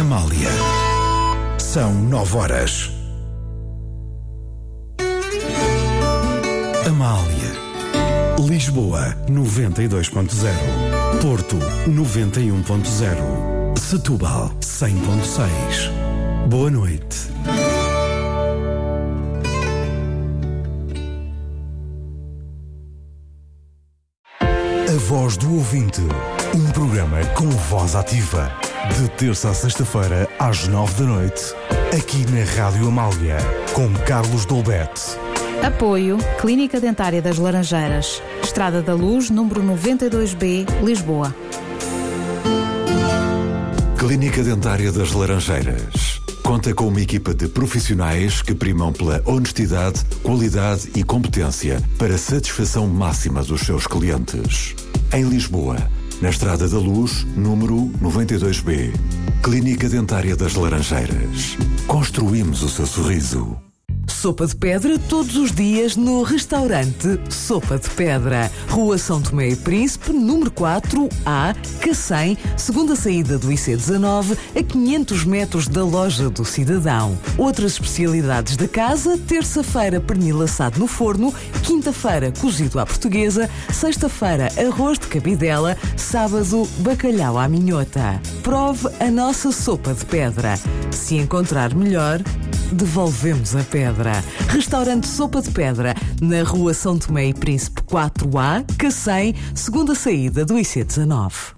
Amália. São 9 horas. Amália. Lisboa 92.0. Porto 91.0. Setúbal 100.6. Boa noite. A Voz do Ouvinte. Um programa com voz ativa. De terça a sexta-feira, às 9 da noite. Aqui na Rádio Amália. Com Carlos Dolbete. Apoio Clínica Dentária das Laranjeiras. Estrada da Luz, número 92B, Lisboa. Clínica Dentária das Laranjeiras. Conta com uma equipa de profissionais que primam pela honestidade, qualidade e competência para a satisfação máxima dos seus clientes. Em Lisboa, na Estrada da Luz, número 92B. Clínica Dentária das Laranjeiras. Construímos o seu sorriso. Sopa de Pedra todos os dias no restaurante Sopa de Pedra. Rua São Tomé e Príncipe, número 4A, Cacém, segunda saída do IC19, a 500 metros da Loja do Cidadão. Outras especialidades da casa: terça-feira, pernil assado no forno, quinta-feira, cozido à portuguesa, sexta-feira, arroz de cabidela, sábado, bacalhau à minhota. Prove a nossa Sopa de Pedra. Se encontrar melhor, devolvemos a pedra. Restaurante Sopa de Pedra, na Rua São Tomé e Príncipe 4A, Cacém, segunda saída do IC19.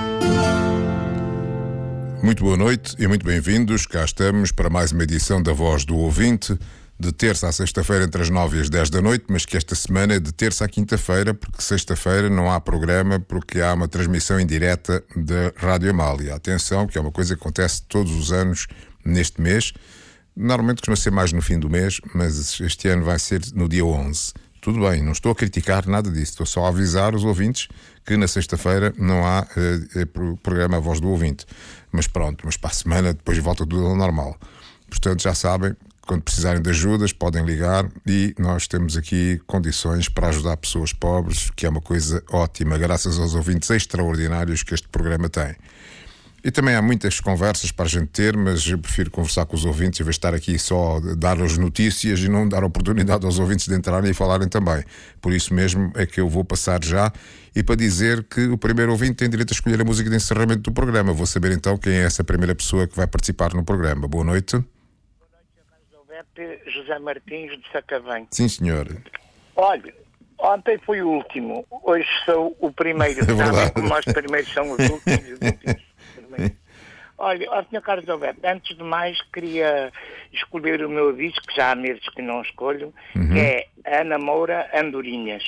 Muito boa noite e muito bem-vindos. Cá estamos para mais uma edição da Voz do Ouvinte, de terça a sexta-feira entre as 9 e as 10 da noite, mas que esta semana é de terça à quinta-feira, porque sexta-feira não há programa, porque há uma transmissão indireta da Rádio Amália. Atenção, que é uma coisa que acontece todos os anos neste mês. Normalmente costuma ser mais no fim do mês, mas este ano vai ser no dia 11. Tudo bem, não estou a criticar nada disso, estou só a avisar os ouvintes que na sexta-feira não há programa A Voz do Ouvinte. Mas pronto, mas para a semana depois volta tudo ao normal. Portanto, já sabem, quando precisarem de ajudas podem ligar e nós temos aqui condições para ajudar pessoas pobres, que é uma coisa ótima, graças aos ouvintes extraordinários que este programa tem. E também há muitas conversas para a gente ter, mas eu prefiro conversar com os ouvintes, em vez de estar aqui só a dar as notícias e não dar oportunidade aos ouvintes de entrarem e falarem também. Por isso mesmo é que eu vou passar já, e para dizer que o primeiro ouvinte tem direito a escolher a música de encerramento do programa. Vou saber então quem é essa primeira pessoa que vai participar no programa. Boa noite. Boa noite, Sr. Carlos Alberto, José Martins de Sacavém. Sim, senhor. Olha, ontem foi o último, hoje sou o primeiro. É verdade. Sabem como os primeiros são os últimos e os últimos. Olha, Sr. Carlos Alberto, antes de mais queria escolher o meu disco, que já há meses que não escolho, que é Ana Moura Andorinhas.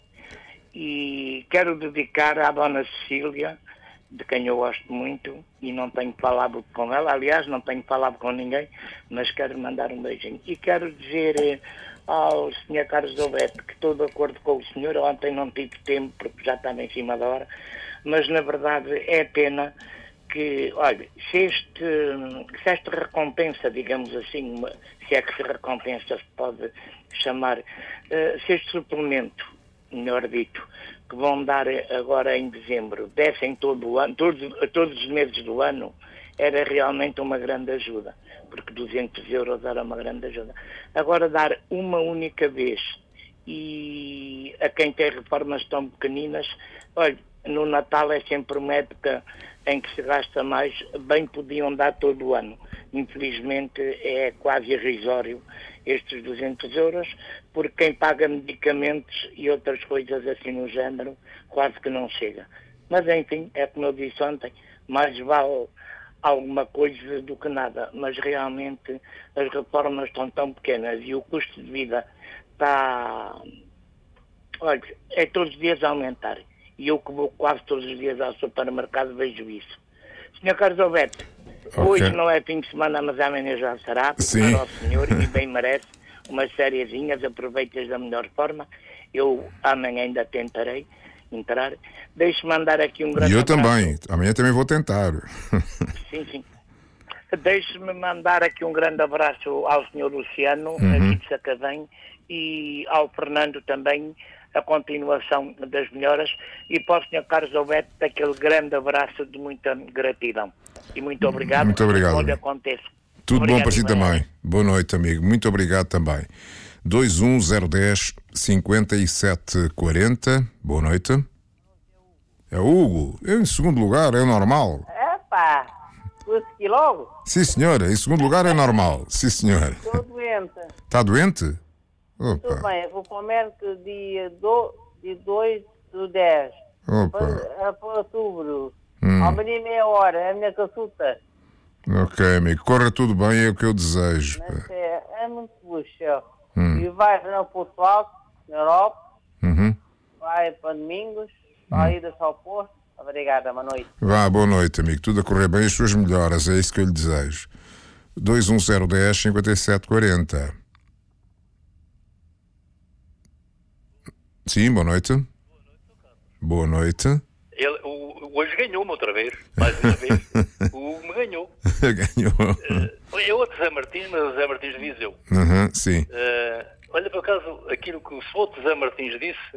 E quero dedicar à Dona Cecília, de quem eu gosto muito, e não tenho falado com ela, aliás, não tenho falado com ninguém, mas quero mandar um beijinho. E quero dizer ao Sr. Carlos Alberto que estou de acordo com o senhor. Ontem não tive tempo, porque já estava em cima da hora, mas na verdade é pena que, olha, se esta recompensa, digamos assim, se é que se recompensa se pode chamar, se este suplemento, melhor dito, que vão dar agora em dezembro, dessem todo o ano, todos os meses do ano, era realmente uma grande ajuda, porque 200 euros era uma grande ajuda. Agora dar uma única vez, e a quem tem reformas tão pequeninas, olha, no Natal é sempre uma época em que se gasta mais, bem podiam dar todo o ano. Infelizmente é quase irrisório estes 200 euros, porque quem paga medicamentos e outras coisas assim no género, quase que não chega. Mas enfim, é como eu disse ontem, mais vale alguma coisa do que nada, mas realmente as reformas estão tão pequenas e o custo de vida está, olha, é todos os dias a aumentar. E eu que vou quase todos os dias ao supermercado vejo isso. Sr. Carlos Alberto, hoje não é fim de semana, mas amanhã já será, Sim. para o senhor, e bem merece umas sériezinhas, aproveite-as da melhor forma. Eu amanhã ainda tentarei entrar. Deixe-me mandar aqui um grande abraço. E eu também, amanhã também vou tentar. Sim, sim. Deixe-me mandar aqui um grande abraço ao Sr. Luciano, aqui de Sacavém, e ao Fernando também, a continuação das melhoras, e para o Sr. Carlos Alberto aquele grande abraço de muita gratidão. E muito obrigado. Muito obrigado. Tudo acontece. Tudo Obrigado, bom para si Ivan. também. Boa noite, amigo. Muito obrigado também. 21010 5740. Boa noite. É o Hugo. Eu em segundo lugar, é normal. Epá, consegui logo. Sim, senhora. Em segundo lugar é normal. Sim, senhora. Estou doente. Está doente? Tudo Opa. bem, vou para o médico dia 2/10. Opa. Para outubro. Ao meio meia hora, é a minha consulta. Ok, amigo. Corra tudo bem, é o que eu desejo. Mas é muito bucha. E vai para Porto Alto, na Europa, Uhum. vai para Domingos, vai ir ao Porto. Obrigada, boa noite. Vá, boa noite, amigo. Tudo a correr bem, as suas melhoras, é isso que eu lhe desejo. 21010 5740. Sim, boa noite. Boa noite. Hoje ganhou-me outra vez, mais uma vez. O Hugo me ganhou. Ganhou. É outro Zé Martins, mas o Zé Martins de Viseu. Uhum, sim. Olha, por acaso, aquilo que o outro Zé Martins disse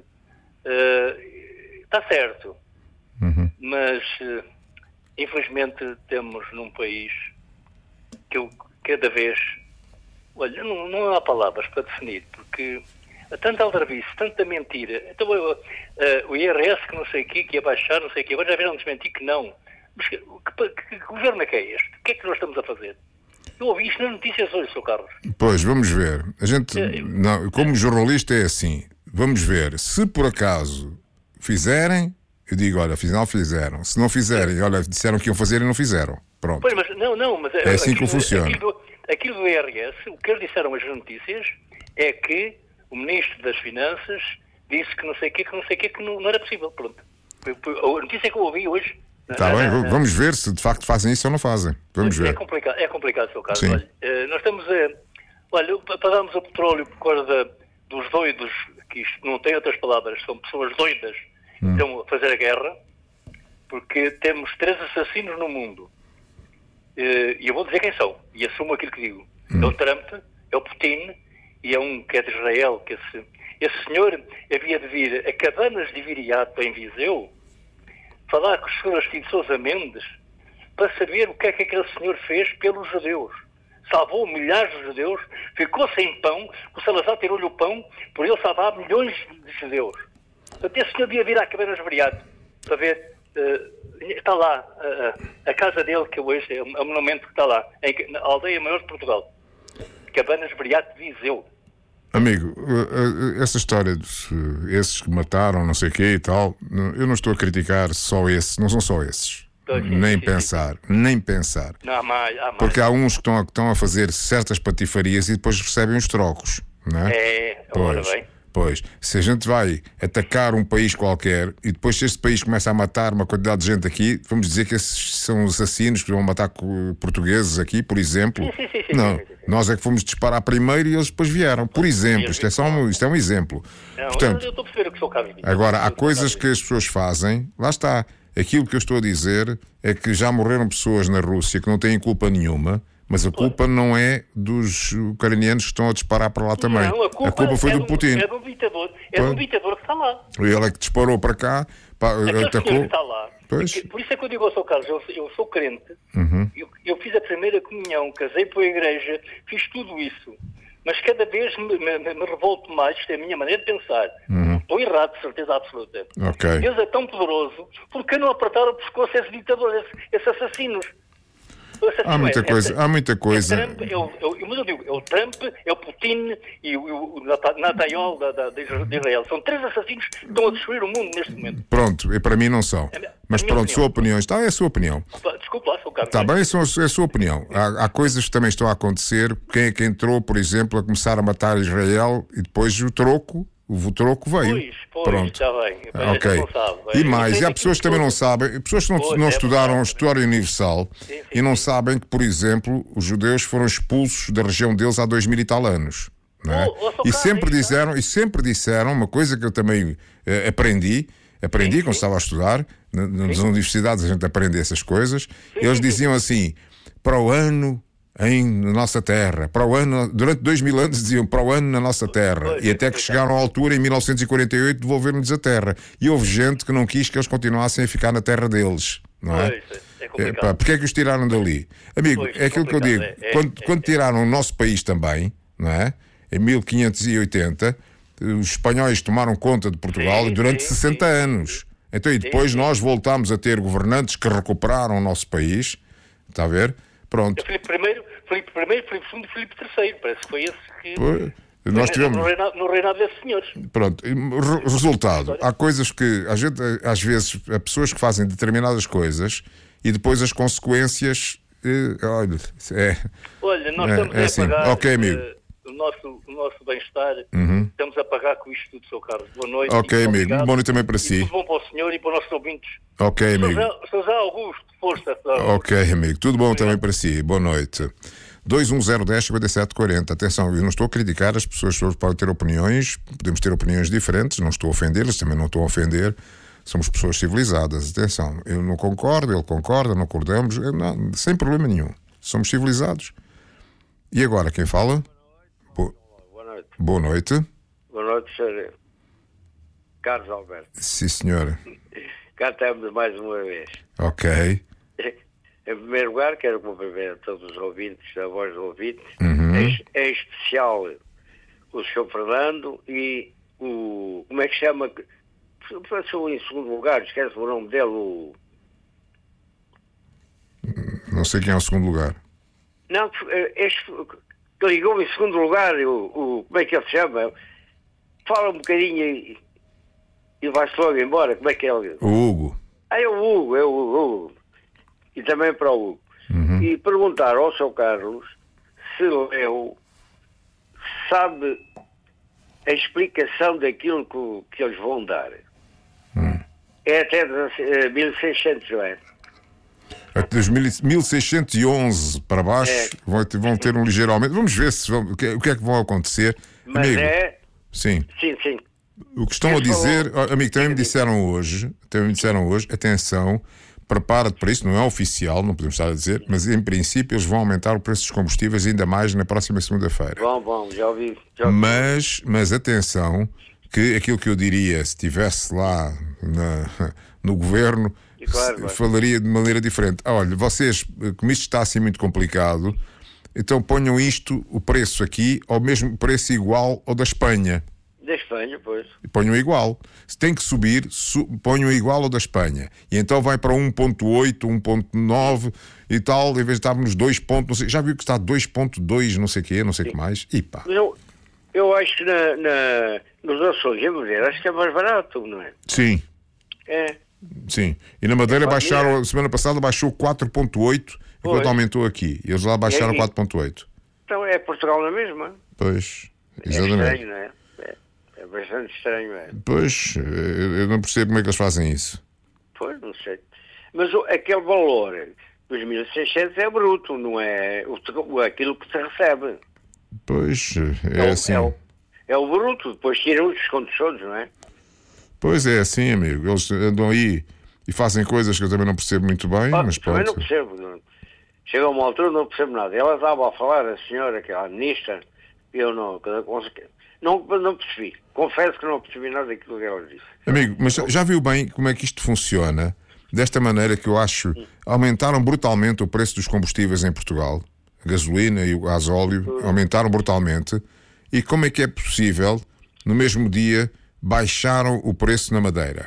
está certo. Mas, infelizmente, temos num país que eu cada vez... Olha, não há palavras para definir, porque há tanta aldrabice, tanta mentira. Então, o IRS que não sei o quê, que ia baixar, não sei o quê, agora já viram desmentir que não. Mas que governo é que é este? O que é que nós estamos a fazer? Eu ouvi isto nas notícias hoje, Sr. Carlos. Pois, vamos ver. A gente, não, como jornalista, é assim. Vamos ver. Se por acaso fizerem, eu digo, olha, afinal fizeram. Se não fizerem, olha, disseram que iam fazer e não fizeram. Pronto. Pois, mas não, mas é assim que funciona. Aquilo do IRS, o que eles disseram nas notícias é que o Ministro das Finanças disse que não sei o quê, que não era possível. Pronto. A notícia que eu ouvi hoje... Está bem, vamos ver se de facto fazem isso ou não fazem. Vamos ver. É complicado, Sr. Carlos. Sim. Olha, nós estamos olha, pagamos o petróleo por causa dos doidos, que isto não tem outras palavras, são pessoas doidas que estão a fazer a guerra, porque temos 3 assassinos no mundo. E eu vou dizer quem são, e assumo aquilo que digo. É o Trump, é o Putin, e é um que é de Israel, que esse senhor havia de vir a Cabanas de Viriato, em Viseu, falar com o Sr. Aristides Sousa Mendes para saber o que é que aquele senhor fez pelos judeus. Salvou milhares de judeus, ficou sem pão, o Salazar tirou-lhe o pão, por ele salvar milhões de judeus. Portanto, esse senhor devia vir à Cabanas de Viriato para ver, está lá, a casa dele, que hoje é um monumento que está lá, na aldeia maior de Portugal. Cabanas de Viriato de Viseu. Amigo, essa história esses que mataram, não sei o quê e tal, eu não estou a criticar só esses, não são só esses. Nem pensar. Não, há mais. Porque há uns que estão a fazer certas patifarias e depois recebem os trocos, não é? Ora bem. Pois, se a gente vai atacar um país qualquer e depois se este país começa a matar uma quantidade de gente aqui, vamos dizer que esses são os assassinos que vão matar portugueses aqui, por exemplo. Sim. Não, nós é que fomos disparar primeiro e eles depois vieram. Por exemplo, isto é um exemplo. Não, portanto, eu estou a perceber o que o Sr. Carlos diz. Agora, há coisas que as pessoas fazem, lá está. Aquilo que eu estou a dizer é que já morreram pessoas na Rússia que não têm culpa nenhuma, mas a culpa não é dos ucranianos que estão a disparar para lá também. Não, a culpa foi do Putin. É do ditador que está lá. Ele é que disparou para cá, Aquele atacou. senhor que está lá. Pois. Por isso é que eu digo ao Sr. Carlos, eu sou crente, eu fiz a primeira comunhão, casei para a igreja, fiz tudo isso. Mas cada vez me revolto mais, isto é a minha maneira de pensar. Estou errado, de certeza absoluta. Ok. Deus é tão poderoso, porque não apertar o pescoço a esses ditadores, esses assassinos? Há muita coisa. É Trump, mas eu digo, é o Trump, é o Putin e o Natayol de Israel. São 3 assassinos que estão a destruir o mundo neste momento. Pronto, e para mim não são. Mas pronto, opinião. sua opinião está, é a sua opinião. Desculpa lá, Sr. Carlos. Está bem, é a sua opinião. Há coisas que também estão a acontecer. Quem é que entrou, por exemplo, a começar a matar Israel e depois o troco veio. Pois, pronto. está bem. Ok. E mais, e há pessoas que também não sabem, pessoas que não estudaram a história universal e não sabem que, por exemplo, os judeus foram expulsos da região deles há 2000 e tal anos. Não é? E sempre disseram uma coisa que eu também aprendi quando estava a estudar, nas universidades a gente aprende essas coisas. Eles diziam assim: para o ano na nossa terra. Para o ano, durante 2000 anos diziam para o ano na nossa terra. E até que chegaram à altura, em 1948, devolveram-nos a terra. E houve gente que não quis que eles continuassem a ficar na terra deles. Não é? É complicado. Porque é que os tiraram dali? Amigo, Pois, é aquilo que eu digo. Quando tiraram o nosso país também, não é? Em 1580, os espanhóis tomaram conta de Portugal durante 60 anos. Então, e depois nós voltámos a ter governantes que recuperaram o nosso país. Está a ver? Pronto. Filipe I, Filipe II e Filipe III. Parece que foi esse que... Nós tivemos... no reinado desses senhores. Pronto. Resultado. Há coisas que... A gente, às vezes, há pessoas que fazem determinadas coisas e depois as consequências... Olha, nós estamos a assim. pagar... Ok, amigo. O nosso bem-estar, estamos a pagar com isto tudo, Sr. Carlos. Boa noite. Ok, amigo. Boa noite também para si. Tudo bom para o senhor e para os nossos ouvintes. Ok, amigo. Sr. José Augusto, força. Ok, amigo. Tudo bom também para si. Boa noite. 21010-5740. Atenção, eu não estou a criticar as pessoas podem ter opiniões, podemos ter opiniões diferentes, não estou a ofendê-las, também não estou a ofender. Somos pessoas civilizadas. Atenção, eu não concordo, ele concorda, não concordamos, sem problema nenhum. Somos civilizados. E agora, quem fala? Boa noite. Boa noite. Boa noite, Sr. Carlos Alberto. Sim, senhora. Cá estamos mais uma vez. Ok. Em primeiro lugar, quero cumprimentar a todos os ouvintes, a voz do ouvinte, em especial o Sr. Fernando e o... Como é que chama? Passou em segundo lugar, esquece o nome dele, Não sei quem é o segundo lugar. Não, este que ligou em segundo lugar, como é que ele se chama? Fala um bocadinho e vai-se logo embora, como é que é ele? O Hugo. É o Hugo. E também para o Hugo. E perguntar ao Sr. Carlos se leu, sabe a explicação daquilo que eles vão dar. É até 1600, não é? Até 1611 para baixo vão ter um ligeiro aumento. Vamos ver o que é que vai acontecer. Mas amigo, Sim. O que estão a dizer, amigo, também me disseram hoje, atenção, prepara-te para isso, não é oficial, não podemos estar a dizer, mas em princípio eles vão aumentar o preço dos combustíveis ainda mais na próxima segunda-feira. Bom, já ouvi. Mas atenção, que aquilo que eu diria, se estivesse lá no governo, claro. Falaria de maneira diferente. Olha, vocês, como isto está assim muito complicado, então ponham o preço aqui, ao mesmo preço igual ao da Espanha. Da Espanha, pois. Ponham igual. Se tem que subir, ponham igual ao da Espanha. E então vai para 1.8, 1.9 e tal, em vez de estarmos 2 pontos, não sei, já viu que está 2.2, não sei o quê, não sei o que mais. E pá. Eu acho que nos Açores, acho que é mais barato, não é? Sim. É. Sim. E na Madeira baixaram, semana passada baixou 4.8, enquanto aumentou aqui. E eles lá baixaram 4.8. Então é Portugal na mesma. Pois, exatamente. É estranho, não é? É bastante estranho, é? Pois, eu não percebo como é que eles fazem isso. Pois, não sei. Mas aquele valor dos 1.600 é bruto, não é aquilo que se recebe. Pois, assim. É o bruto, depois tiram os descontos todos, não é? Pois é assim, amigo. Eles andam aí e fazem coisas que eu também não percebo muito bem, mas pronto. Também não percebo. Não. Chega a uma altura não percebo nada. Ela estava a falar, a senhora, que é a ministra, eu não percebi. Confesso que não percebi nada daquilo que ela disse. Amigo, mas já viu bem como é que isto funciona? Desta maneira que eu acho, aumentaram brutalmente o preço dos combustíveis em Portugal. A gasolina e o gasóleo aumentaram brutalmente. E como é que é possível, no mesmo dia, baixaram o preço na Madeira?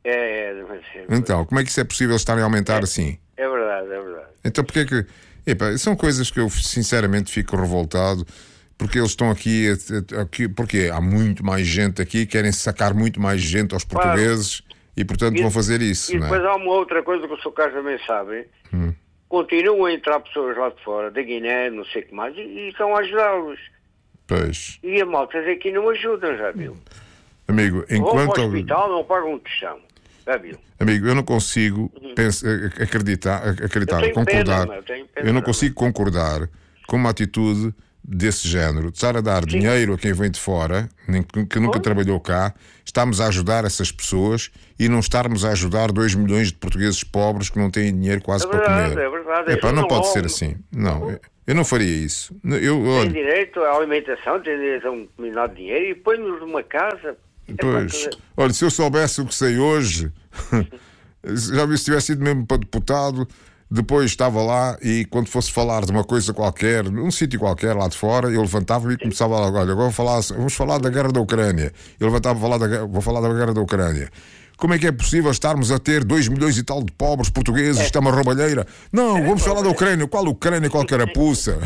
Então, como é que isso é possível estarem a aumentar assim? É verdade. Então, porque é que... são coisas que eu sinceramente fico revoltado, porque eles estão aqui porque há muito mais gente aqui, querem sacar muito mais gente aos portugueses e, portanto, vão fazer isso. E depois há uma outra coisa que o Sr. Carlos também sabe. Continuam a entrar pessoas lá de fora, da Guiné, não sei o que mais, e estão a ajudá-los. Pois. E a malta aqui não ajudam, já viu? Amigo, enquanto... Vão para o hospital, não pagam um tostão. Já viu? Amigo, eu não consigo acreditar, concordar. Eu não consigo concordar com uma atitude desse género, de estar a dar dinheiro a quem vem de fora, que nunca trabalhou cá, estamos a ajudar essas pessoas e não estarmos a ajudar 2 milhões de portugueses pobres que não têm dinheiro quase para comer. É verdade. Não pode ser assim. Não, eu não faria isso. Tem direito à alimentação, tem direito a um determinado dinheiro e põe-nos numa casa. Pois, olha, se eu soubesse o que sei hoje, já vi, se tivesse ido mesmo para deputado, depois estava lá e quando fosse falar de uma coisa qualquer, num sítio qualquer lá de fora, eu levantava e começava lá, olha, agora vamos falar da guerra da Ucrânia. Eu levantava vou falar da guerra da Ucrânia. Como é que é possível estarmos a ter 2 milhões e tal de pobres portugueses? Isto é uma roubalheira. Não, vamos falar da Ucrânia. Qual Ucrânia? Qual carapuça?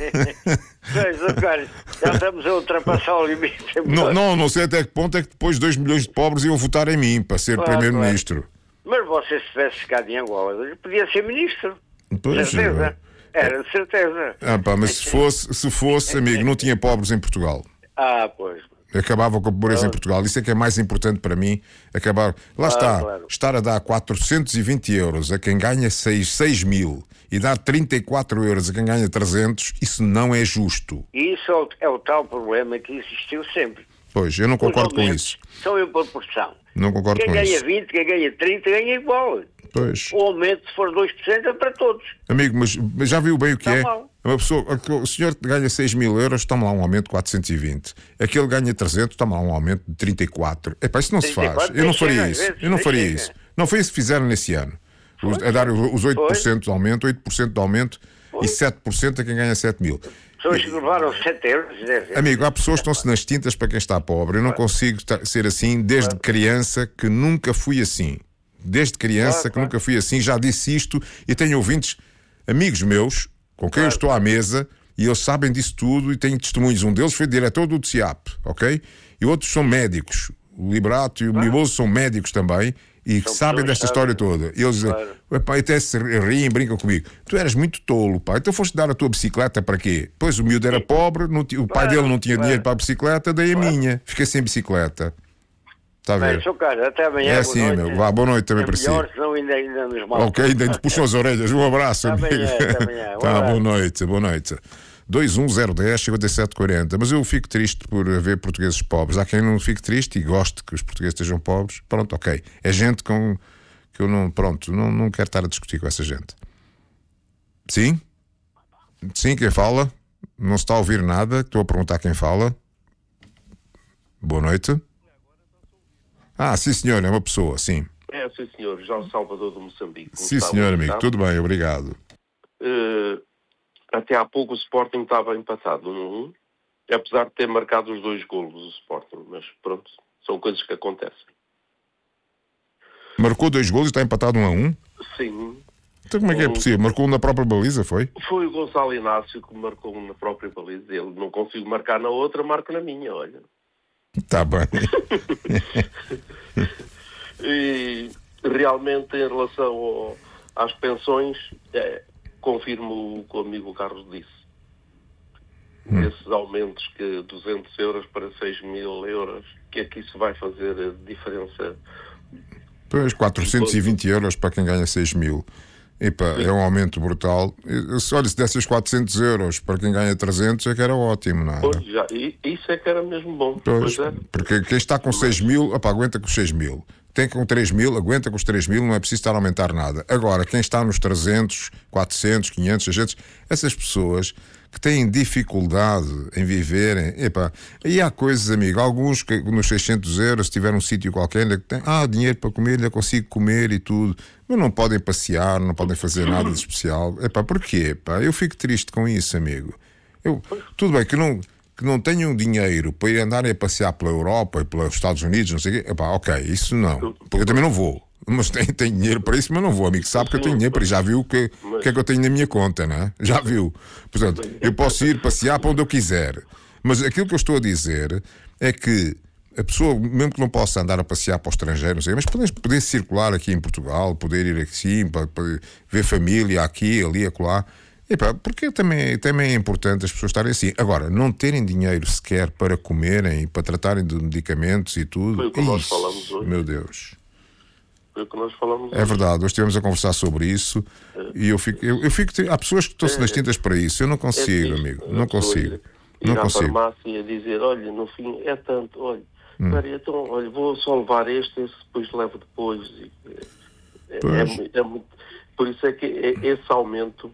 Já estamos a ultrapassar o limite. Não sei até que ponto é que depois 2 milhões de pobres iam votar em mim para ser primeiro-ministro. Mas você, se tivesse ficado em Angola, podia ser ministro. Pois, certeza. Era de certeza. Mas se fosse, amigo, não tinha pobres em Portugal. Pois. Acabava com a pobreza em Portugal. Isso é que é mais importante para mim. Acabar. Lá está. Claro. Estar a dar 420 euros a quem ganha 6 mil e dar 34 euros a quem ganha 300, isso não é justo. E isso é o tal problema que existiu sempre. Pois, eu não concordo com isso. São em proporção. Não concordo com isso. Quem ganha 20, quem ganha 30, ganha igual. Pois. O aumento, se for 2%, é para todos. Amigo, mas já viu bem o que é? Mal. Uma pessoa, o senhor ganha 6 mil euros, toma lá um aumento de 420. Aquele ganha 300, toma lá um aumento de 34. Isso não se faz. Eu não faria isso. Não foi isso que fizeram nesse ano. A dar os 8% de aumento, 8% de aumento e 7% a quem ganha 7 mil. Pessoas que levaram 7 euros. Amigo, há pessoas que estão-se nas tintas para quem está pobre. Eu não consigo ser assim desde criança, que nunca fui assim. Desde criança que nunca fui assim. Já disse isto e tenho ouvintes, amigos meus, com quem eu estou à mesa, e eles sabem disso tudo e têm testemunhos. Um deles foi diretor do DCAP, ok? E outros são médicos. O Liberato e o Mimoso são médicos também e sabem desta história toda. E eles dizem, pai, até se riem, brincam comigo. Tu eras muito tolo, pá. Então foste dar a tua bicicleta para quê? Pois o miúdo era pobre, o pai dele não tinha dinheiro para a bicicleta, dei a minha. Fiquei sem bicicleta. Está a ver? Sr. Carlos, até amanhã. É assim, meu. Vá, boa noite também para si. Senão ainda nos mal. Ok, ainda te puxam as orelhas. Um abraço, amigo. Até amanhã. Tá, boa noite. 210-5740. Mas eu fico triste por haver portugueses pobres. Há quem não fique triste e goste que os portugueses estejam pobres. Pronto, ok. É gente que eu não quero estar a discutir com essa gente. Sim? Sim, quem fala? Não se está a ouvir nada. Estou a perguntar quem fala. Boa noite. Sim, senhor, é uma pessoa, sim. Sim, senhor, João Salvador de Moçambique. Sim, senhor, amigo, tudo bem, obrigado. Até há pouco o Sporting estava empatado 1-1, apesar de ter marcado os 2 golos do Sporting, mas pronto, são coisas que acontecem. Marcou 2 golos e está empatado 1-1? Sim. Então como é que é possível? Marcou um na própria baliza, foi? Foi o Gonçalo Inácio que marcou um na própria baliza. Ele não consigo marcar na outra, marco na minha, olha. Está bem. E realmente em relação às pensões, confirmo o que o amigo Carlos disse. Esses aumentos que 200 euros para 6 mil euros, que é que isso vai fazer a diferença? Pois, 420 euros para quem ganha 6 mil. É um aumento brutal. Olha, se desse os 400 euros para quem ganha 300 é que era ótimo, não é? Pois, isso é que era mesmo bom. Pois, porque quem está com 6 mil, aguenta com os 6 mil. Tem com 3 mil, aguenta com os 3 mil, não é preciso estar a aumentar nada. Agora, quem está nos 300, 400, 500, 600, essas pessoas que têm dificuldade em viverem, e há coisas, amigo, alguns que nos 600 euros, se tiver um sítio qualquer, ainda que tem, dinheiro para comer, ainda consigo comer e tudo, mas não podem passear, não podem fazer nada de especial. Porquê? Eu fico triste com isso, amigo. Tudo bem que não tenham dinheiro para ir andarem a passear pela Europa e pelos Estados Unidos, não sei o quê, ok, isso não, porque eu também não vou. Mas tenho dinheiro para isso, mas não vou, amigo. Sabe que eu tenho dinheiro para isso. Já viu o que é que eu tenho na minha conta, não é? Já viu. Portanto, eu posso ir passear para onde eu quiser. Mas aquilo que eu estou a dizer é que a pessoa, mesmo que não possa andar a passear para o estrangeiro, não sei, mas poder circular aqui em Portugal, poder ir aqui, para ver família aqui, ali, acolá. Porque também é importante as pessoas estarem assim. Agora, não terem dinheiro sequer para comerem e para tratarem de medicamentos e tudo. Foi o que nós falamos hoje. Meu Deus. Foi o que nós falamos hoje. É verdade, hoje estivemos a conversar sobre isso e eu fico há pessoas que estão-se nas tintas para isso. Eu não consigo, amigo. Não consigo. ir à farmácia e dizer, olha, no fim é tanto, olha, então, olha, vou só levar esse depois levo depois. Muito, por isso é que esse aumento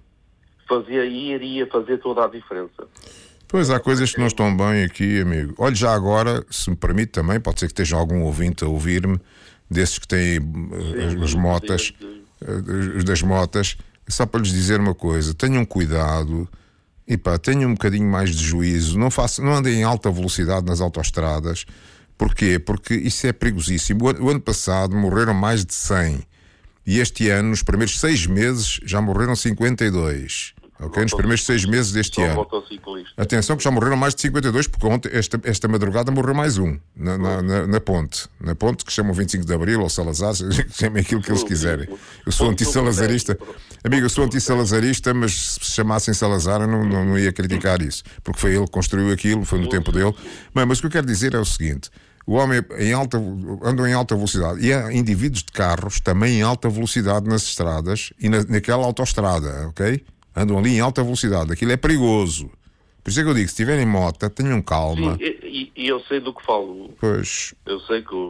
iria fazer toda a diferença. Pois, há coisas que não estão bem aqui, amigo. Olha, já agora, se me permite também, pode ser que esteja algum ouvinte a ouvir-me, desses que têm as motas, das motas, só para lhes dizer uma coisa, tenham cuidado e tenham um bocadinho mais de juízo, não andem em alta velocidade nas autoestradas. Porquê? Porque isso é perigosíssimo. O ano passado morreram mais de 100 e este ano, nos primeiros 6 meses, já morreram 52. Ok? Nos primeiros 6 meses deste ano. Atenção que já morreram mais de 52, porque ontem, esta madrugada, morreu mais um na ponte. Na ponte que chamam 25 de Abril ou Salazar, chamem aquilo que eles quiserem. Eu sou anti-salazarista. Amigo, eu sou anti-salazarista, mas se chamassem Salazar eu não ia criticar isso, porque foi ele que construiu aquilo, foi no tempo dele. Mas o que eu quero dizer é o seguinte: o homem andam em alta velocidade e há indivíduos de carros também em alta velocidade nas estradas e naquela autoestrada, ok? Andam ali em alta velocidade, aquilo é perigoso. Por isso é que eu digo, se tiverem moto, tenham calma. Sim, e eu sei do que falo. Pois. Eu sei que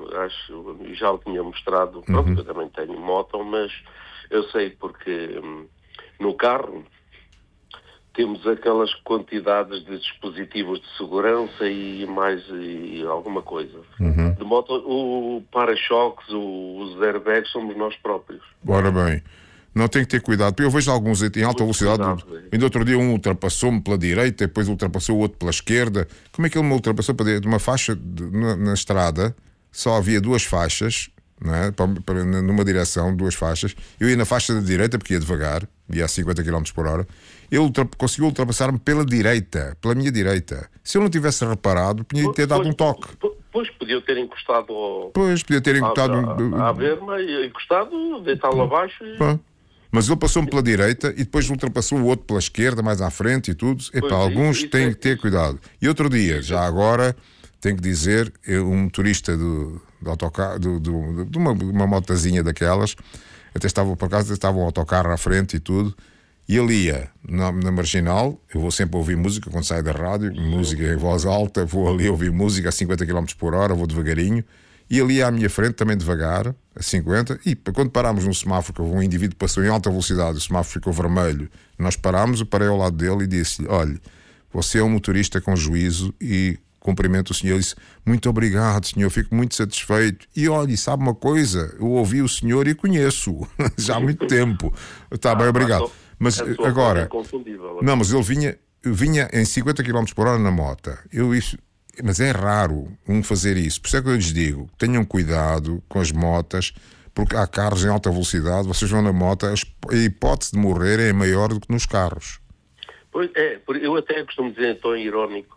já o tinha mostrado, pronto, eu também tenho moto, mas eu sei porque no carro temos aquelas quantidades de dispositivos de segurança e mais alguma coisa. De moto, o para-choques, os airbags somos nós próprios. Ora bem. Não, tem que ter cuidado. Eu vejo alguns em alta velocidade. Ainda outro dia um ultrapassou-me pela direita, depois ultrapassou o outro pela esquerda. Como é que ele me ultrapassou para direita? Uma faixa na estrada, só havia 2 faixas, não é? Numa direção, 2 faixas. Eu ia na faixa da direita porque ia devagar, ia a 50 km por hora. Ele conseguiu ultrapassar-me pela direita, pela minha direita. Se eu não tivesse reparado, podia ter dado um toque. Pois, podia ter encostado ao... Pois, podia ter encostado... À berma, encostado, deitá-lo abaixo e... Mas ele passou-me pela direita e depois ultrapassou o outro pela esquerda, mais à frente e tudo. Alguns têm que ter cuidado. E outro dia, já agora, tenho que dizer, um motorista de autocarro, de uma motazinha daquelas, até estava por acaso, estava um autocarro à frente e tudo, e ele ia na marginal. Eu vou sempre ouvir música quando saio da rádio, música em voz alta, vou ali ouvir música a 50 km por hora, vou devagarinho. E ali à minha frente, também devagar, a 50, e quando parámos num semáforo, que um indivíduo passou em alta velocidade, o semáforo ficou vermelho, nós parámos, eu parei ao lado dele e disse-lhe, olha, você é um motorista com juízo e cumprimento o senhor. Ele disse, muito obrigado, senhor, fico muito satisfeito. E olha, sabe uma coisa, eu ouvi o senhor e conheço, já há muito tempo. Está bem, obrigado. Mas agora, não, mas ele vinha em 50 km por hora na moto. Mas é raro fazer isso. Por isso é que eu lhes digo, tenham cuidado com as motas, porque há carros em alta velocidade, vocês vão na moto, a hipótese de morrer é maior do que nos carros. Pois é, eu até costumo dizer em tom irónico,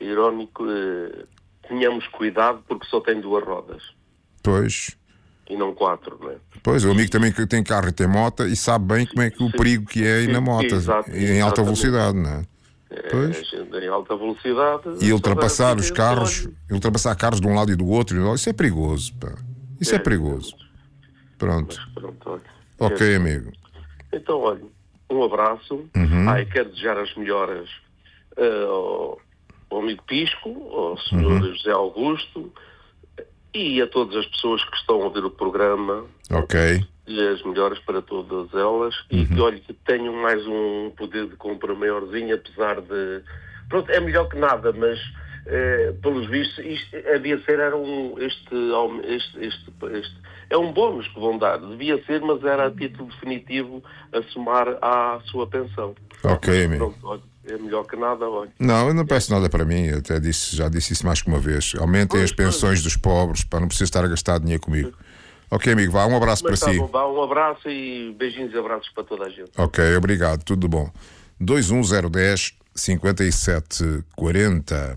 tenhamos cuidado porque só tem 2 rodas. Pois. E não 4, não é? Pois, o amigo também que tem carro e tem moto e sabe bem como é que o perigo que é ir na moto, em alta velocidade, não é? Pois. Em alta velocidade e ultrapassar os carros, ultrapassar carros de um lado e do outro, isso é perigoso, pá. Isso é perigoso. Pronto, olha. Ok, amigo. Então, olha, um abraço. E quero desejar as melhoras ao amigo Pisco, ao senhor José Augusto e a todas as pessoas que estão a ouvir o programa. Ok. E as melhoras para todas elas e que, olha, que tenham mais um poder de compra maiorzinho, apesar de... Pronto, é melhor que nada, mas pelos vistos isto havia ser, era é um bónus que vão dar, devia ser, mas era a título definitivo a somar à sua pensão. Ok, amigo. Pronto, olha, é melhor que nada, olha. Não, eu não peço nada para mim, eu até já disse isso mais que uma vez. Aumentem as pensões dos pobres para não precisar estar a gastar dinheiro comigo. Ok, amigo, vá, um abraço para si. Um abraço e beijinhos e abraços para toda a gente. Ok, obrigado, tudo bom. 21010 5740.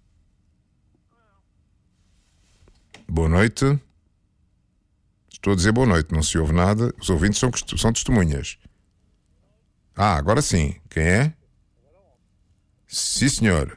Boa noite. Estou a dizer boa noite, não se ouve nada. Os ouvintes são testemunhas. Agora sim. Quem é? Sim, senhor.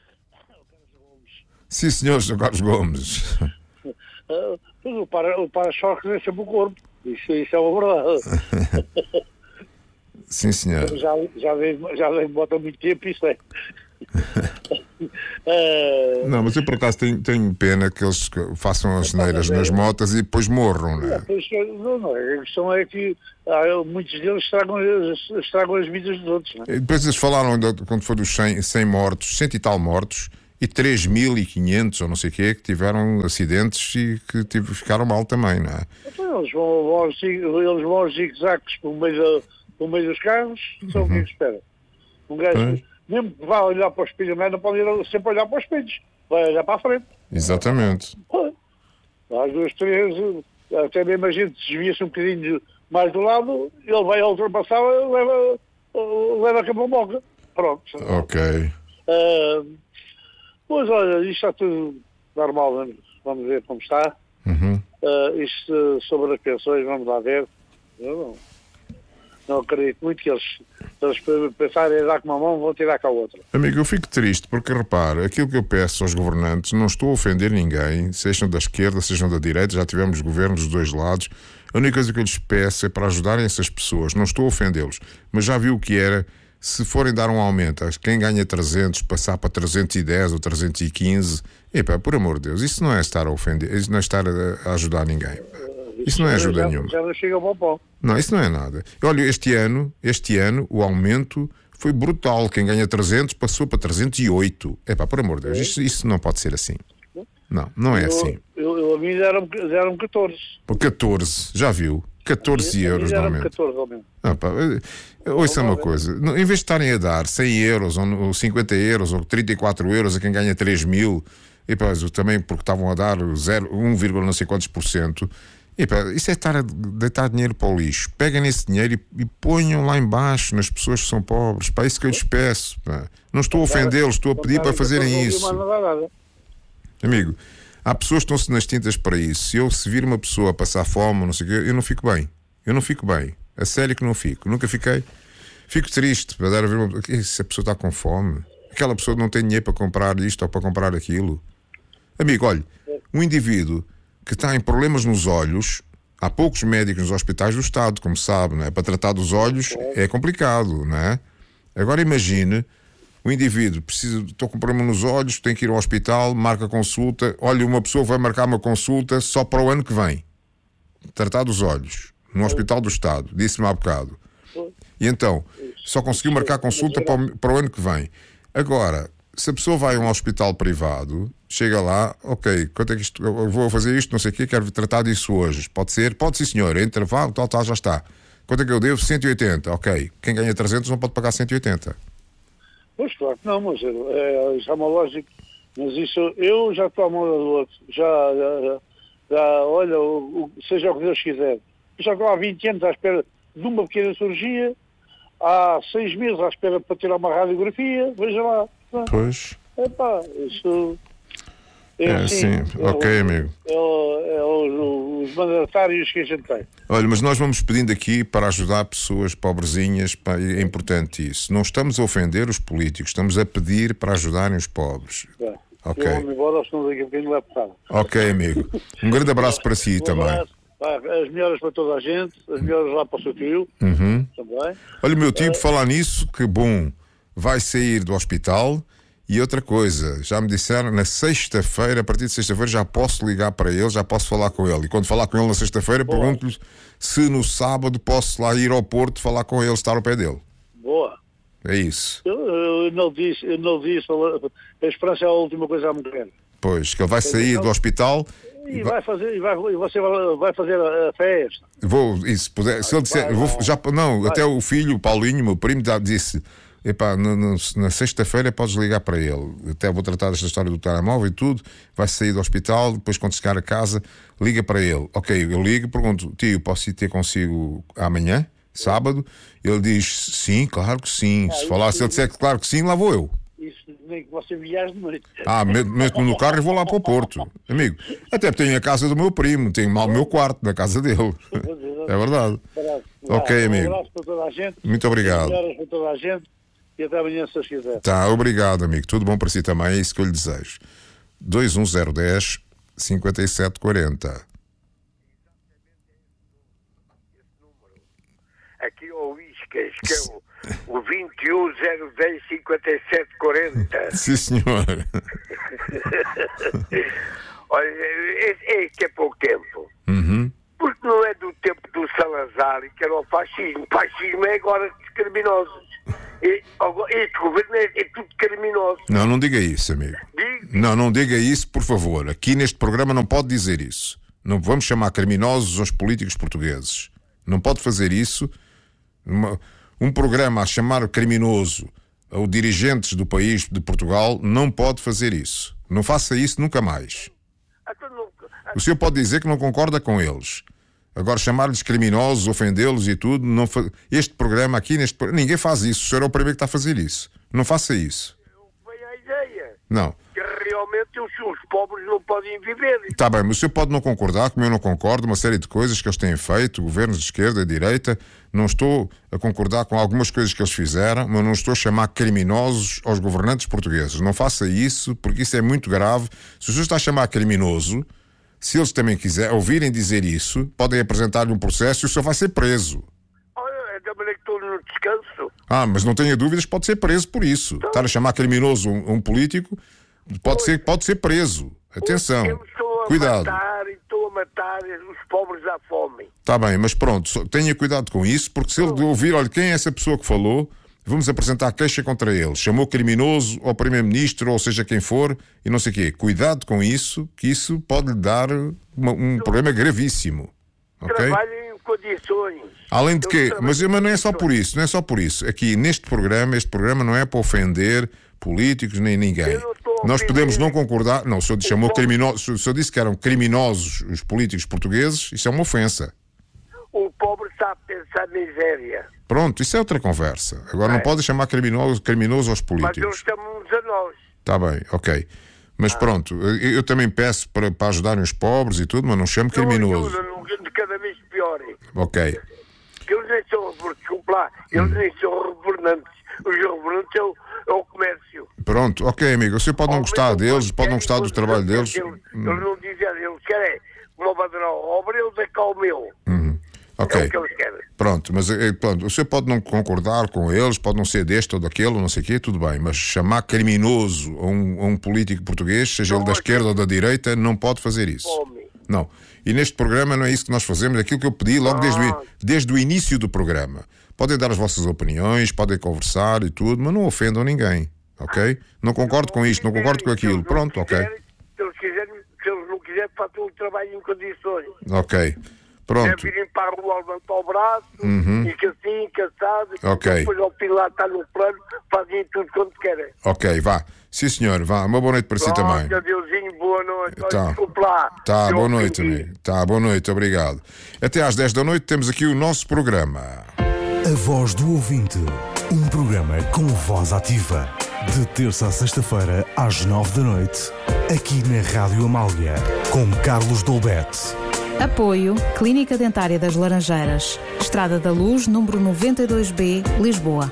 Sim, senhor, Sr. Carlos Gomes. O para-choques é sempre o corpo. Isso é uma verdade. Sim, senhor. Já dei moto há muito tempo, isso é. Não, mas eu por acaso tenho pena que eles façam as neiras nas motas e depois morram, não é? Não, a questão é que muitos deles estragam as vidas dos outros, não é? E depois eles falaram, quando foi dos 100 mortos, 100 e tal mortos, e 3.500 ou não sei o quê, que tiveram acidentes e que ficaram mal também, não é? Então, eles vão aos zigue-zagues pelo meio dos carros, só o que espera. Um gajo, mesmo que vá olhar para o espelho, não pode ir sempre olhar para os espelhos, vai olhar para a frente. Exatamente. Às 2, 3, até mesmo a gente desvia-se um bocadinho mais do lado, ele vai ultrapassar, leva a cama-moca. Pronto. Ok. Pois olha, isto está tudo normal, vamos ver como está. Isto sobre as pensões, vamos lá ver. Eu não acredito muito que eles pensarem em dar com uma mão, vão tirar com a outra. Amigo, eu fico triste porque, repara, aquilo que eu peço aos governantes, não estou a ofender ninguém, sejam da esquerda, sejam da direita, já tivemos governos dos dois lados. A única coisa que eu lhes peço é para ajudarem essas pessoas, não estou a ofendê-los, mas já viu o que era. Se forem dar um aumento a quem ganha 300, passar para 310 ou 315, por amor de Deus, isso não é estar a ofender, isso não é estar a ajudar ninguém. Isso não é ajuda nenhuma. Já não chega ao pão. Não, isso não é nada. Olha, este ano o aumento foi brutal. Quem ganha 300 passou para 308. Por amor de Deus, isso não pode ser assim. Não é assim. A mim deram 14. Por 14, já viu? 14 euros de aumento. 14 aumento. Ouça uma coisa, em vez de estarem a dar 100 euros ou 50 euros ou 34 euros a quem ganha 3.000, também porque estavam a dar 1, não sei quantos %, isso é estar a deitar dinheiro para o lixo. Peguem esse dinheiro e ponham lá embaixo nas pessoas que são pobres. É isso que eu lhes peço. Não estou a ofendê-los, estou a pedir para fazerem isso. Amigo, há pessoas que estão-se nas tintas para isso. Se vir uma pessoa a passar fome, não sei o quê, eu não fico bem. A sério que não fico. Nunca fiquei. Fico triste para dar a ver se a pessoa está com fome. Aquela pessoa não tem dinheiro para comprar isto ou para comprar aquilo. Amigo, olha, um indivíduo que está em problemas nos olhos, há poucos médicos nos hospitais do Estado, como sabe, não é? Para tratar dos olhos é complicado, não é? Agora imagine, o indivíduo estou com problema nos olhos, tem que ir ao hospital, marca consulta, olha, uma pessoa vai marcar uma consulta só para o ano que vem, tratar dos olhos, no Hospital do Estado, disse-me há bocado. E então, só conseguiu marcar consulta para o ano que vem. Agora, se a pessoa vai a um hospital privado, chega lá, ok, quanto é que isto, eu vou fazer isto, não sei o quê, quero tratar disso hoje. Pode ser? Pode sim, senhor. Entra, vá, tal, já está. Quanto é que eu devo? 180. Ok. Quem ganha 300 não pode pagar 180. Pois claro que não, mas isso é uma lógica. Mas isso, eu já estou à mão do outro. Olha, seja o que Deus quiser. Eu já estou há 20 anos à espera de uma pequena cirurgia, há 6 meses à espera para tirar uma radiografia, veja lá. Pois. Isso... sim. Ok, amigo. Os mandatários que a gente tem. Olha, mas nós vamos pedindo aqui para ajudar pessoas pobrezinhas, é importante isso. Não estamos a ofender os políticos, estamos a pedir para ajudarem os pobres. Ok. Eu vou-me embora, senão daqui a pouquinho não é portada. Ok, amigo. Um grande abraço para si também. As melhoras para toda a gente, as melhoras lá para o seu tio também. Olha, o meu tio, por falar nisso, que bom, vai sair do hospital. E outra coisa, já me disseram, na sexta-feira, a partir de sexta-feira, já posso ligar para ele, já posso falar com ele. E quando falar com ele na sexta-feira, pergunto-lhe se no sábado posso lá ir ao Porto falar com ele, estar ao pé dele. Boa. É isso. Eu não disse, a esperança é a última coisa a morrer. Pois, que ele vai sair do hospital... E você vai fazer a festa. Vou, isso, se puder, se ele disser, até o filho, o Paulinho, meu primo, já disse... na sexta-feira podes ligar para ele. Até vou tratar desta história do telemóvel e tudo. Vai sair do hospital, depois quando chegar a casa, liga para ele. Ok, eu ligo, pergunto, tio, posso ir ter consigo amanhã, sábado? Ele diz, sim, claro que sim. Se ele disser que claro que sim, lá vou eu. Isso nem que você viaje de noite. Meto-me no carro e vou lá para o Porto. Amigo, até tenho a casa do meu primo, tenho mal o meu quarto na casa dele. É verdade. Ok, amigo. Um abraço para toda a gente. Muito obrigado. Melhoras para toda a gente. E até amanhã, se vocês quiserem. Tá, obrigado, amigo. Tudo bom para si também, é isso que eu lhe desejo. 21010 5740. Aqui ao Iscas, que é O 21-010-5740. Sim, senhor. Olha, é que é pouco tempo. Porque não é do tempo do Salazar, que era o fascismo. O fascismo é agora dos criminosos. Este governo é tudo criminoso. Não diga isso, amigo. Não diga isso, por favor. Aqui neste programa não pode dizer isso. Não vamos chamar criminosos aos políticos portugueses. Não pode fazer isso. Um programa a chamar criminoso aos dirigentes do país, de Portugal, não pode fazer isso. Não faça isso nunca mais. O senhor pode dizer que não concorda com eles. Agora, chamar-lhes criminosos, ofendê-los e tudo, este programa aqui, ninguém faz isso. O senhor é o primeiro que está a fazer isso. Não faça isso. Foi a ideia. Não. Que realmente os pobres não podem viver. Está bem, mas o senhor pode não concordar, como eu não concordo, uma série de coisas que eles têm feito, governos de esquerda e direita. Não estou a concordar com algumas coisas que eles fizeram, mas não estou a chamar criminosos aos governantes portugueses. Não faça isso, porque isso é muito grave. Se o senhor está a chamar criminoso, se eles também quiserem ouvirem dizer isso, podem apresentar-lhe um processo e o senhor vai ser preso. Olha, é da maneira que estou no descanso. Mas não tenha dúvidas, pode ser preso por isso. Então, estar a chamar criminoso um político, pode ser preso. Atenção, cuidado. Estou a matar os pobres à fome. Está bem, mas pronto, tenha cuidado com isso, porque se ele ouvir, olha, quem é essa pessoa que falou, vamos apresentar queixa contra ele. Chamou criminoso ao Primeiro-Ministro, ou seja quem for, e não sei o quê. Cuidado com isso, que isso pode lhe dar um problema gravíssimo. Okay? Trabalhem em condições. Além de que, mas não é só por isso, não é só por isso. Aqui neste programa, este programa não é para ofender políticos nem ninguém. Nós podemos não concordar. Não, o senhor chamou criminosos, o senhor disse que eram criminosos os políticos portugueses, isso é uma ofensa. O pobre está a pensar miséria. Pronto, isso é outra conversa. Agora não pode chamar criminoso aos políticos. Mas eles chamam-nos a nós. Está bem, ok. Mas pronto, eu também peço para ajudarem os pobres e tudo, mas não chamo criminoso. De cada vez pior. Ok. Eles nem são, desculpa lá, eles nem são governantes. Os governantes é o comércio. Pronto, ok, amigo. O senhor pode não gostar deles, pode não gostar do trabalho deles. Eles não dizem, eles querem uma badra obra, eles é cá o meu. Ok. É o que eles querem. Pronto, mas pronto, o senhor pode não concordar com eles, pode não ser deste ou daquele, ou não sei o quê, tudo bem, mas chamar criminoso a um político português, seja ele da esquerda ou da direita, não pode fazer isso. Não. E neste programa não é isso que nós fazemos, é aquilo que eu pedi logo desde o início do programa. Podem dar as vossas opiniões, podem conversar e tudo, mas não ofendam ninguém, ok? Não concordo com isto, não concordo com aquilo. Pronto, ok. Se eles não quiserem, façam o trabalho em condições. Ok. Pronto. É virem para a rua, levantar o braço, e que assim, cansado, depois ao fim lá está no plano, fazem tudo quando querem. Ok, vá. Sim, senhor, vá. Uma boa noite para si também. Adeusinho, boa noite. Tá. Desculpe lá. Tá, boa noite, amigo. Tá, boa noite, obrigado. Até às 10 da noite temos aqui o nosso programa. A Voz do Ouvinte, um programa com voz ativa. De terça a sexta-feira, às 9 da noite, aqui na Rádio Amália, com Carlos Dolbete. Apoio Clínica Dentária das Laranjeiras, Estrada da Luz, número 92B, Lisboa.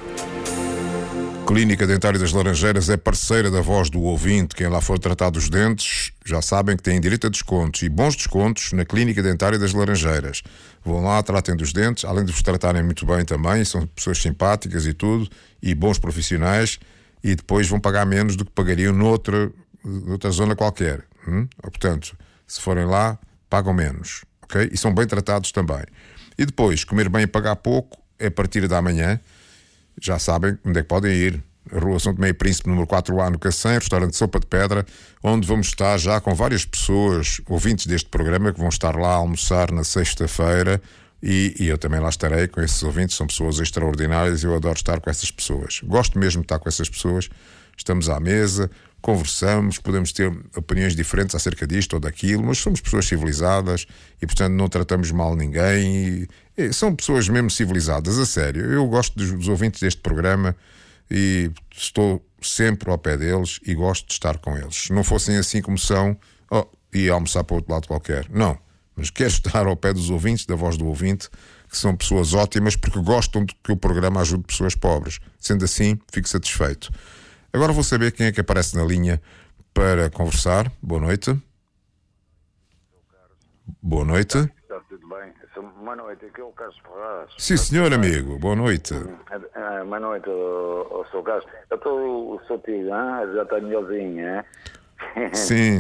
Clínica Dentária das Laranjeiras é parceira da Voz do Ouvinte. Quem lá for tratar dos dentes, já sabem que têm direito a descontos e bons descontos na Clínica Dentária das Laranjeiras. Vão lá, tratem dos dentes, além de vos tratarem muito bem também, são pessoas simpáticas e tudo, e bons profissionais, e depois vão pagar menos do que pagariam noutra zona qualquer. Portanto, se forem lá, pagam menos, ok? E são bem tratados também. E depois, comer bem e pagar pouco, é a partir da manhã. Já sabem onde é que podem ir. Rua São Tomé e Príncipe, número 4A, no Cacém, restaurante Sopa de Pedra, onde vamos estar já com várias pessoas, ouvintes deste programa, que vão estar lá a almoçar na sexta-feira, e eu também lá estarei com esses ouvintes. São pessoas extraordinárias e eu adoro estar com essas pessoas. Gosto mesmo de estar com essas pessoas. Estamos à mesa, conversamos, podemos ter opiniões diferentes acerca disto ou daquilo, mas somos pessoas civilizadas e, portanto, não tratamos mal ninguém. São pessoas mesmo civilizadas, a sério. Eu gosto dos ouvintes deste programa e estou sempre ao pé deles e gosto de estar com eles. Se não fossem assim como são, ia almoçar para outro lado qualquer. Não, mas quero estar ao pé dos ouvintes, da Voz do Ouvinte, que são pessoas ótimas porque gostam de que o programa ajude pessoas pobres. Sendo assim, fico satisfeito. Agora vou saber quem é que aparece na linha para conversar. Boa noite. Boa noite. Está tudo bem. Boa noite, aqui é o Carlos Ferraz. Sim, senhor amigo, boa noite. Boa noite, o Sr. Carlos. Eu estou o seu tio, já está melhorzinho, hein? Sim.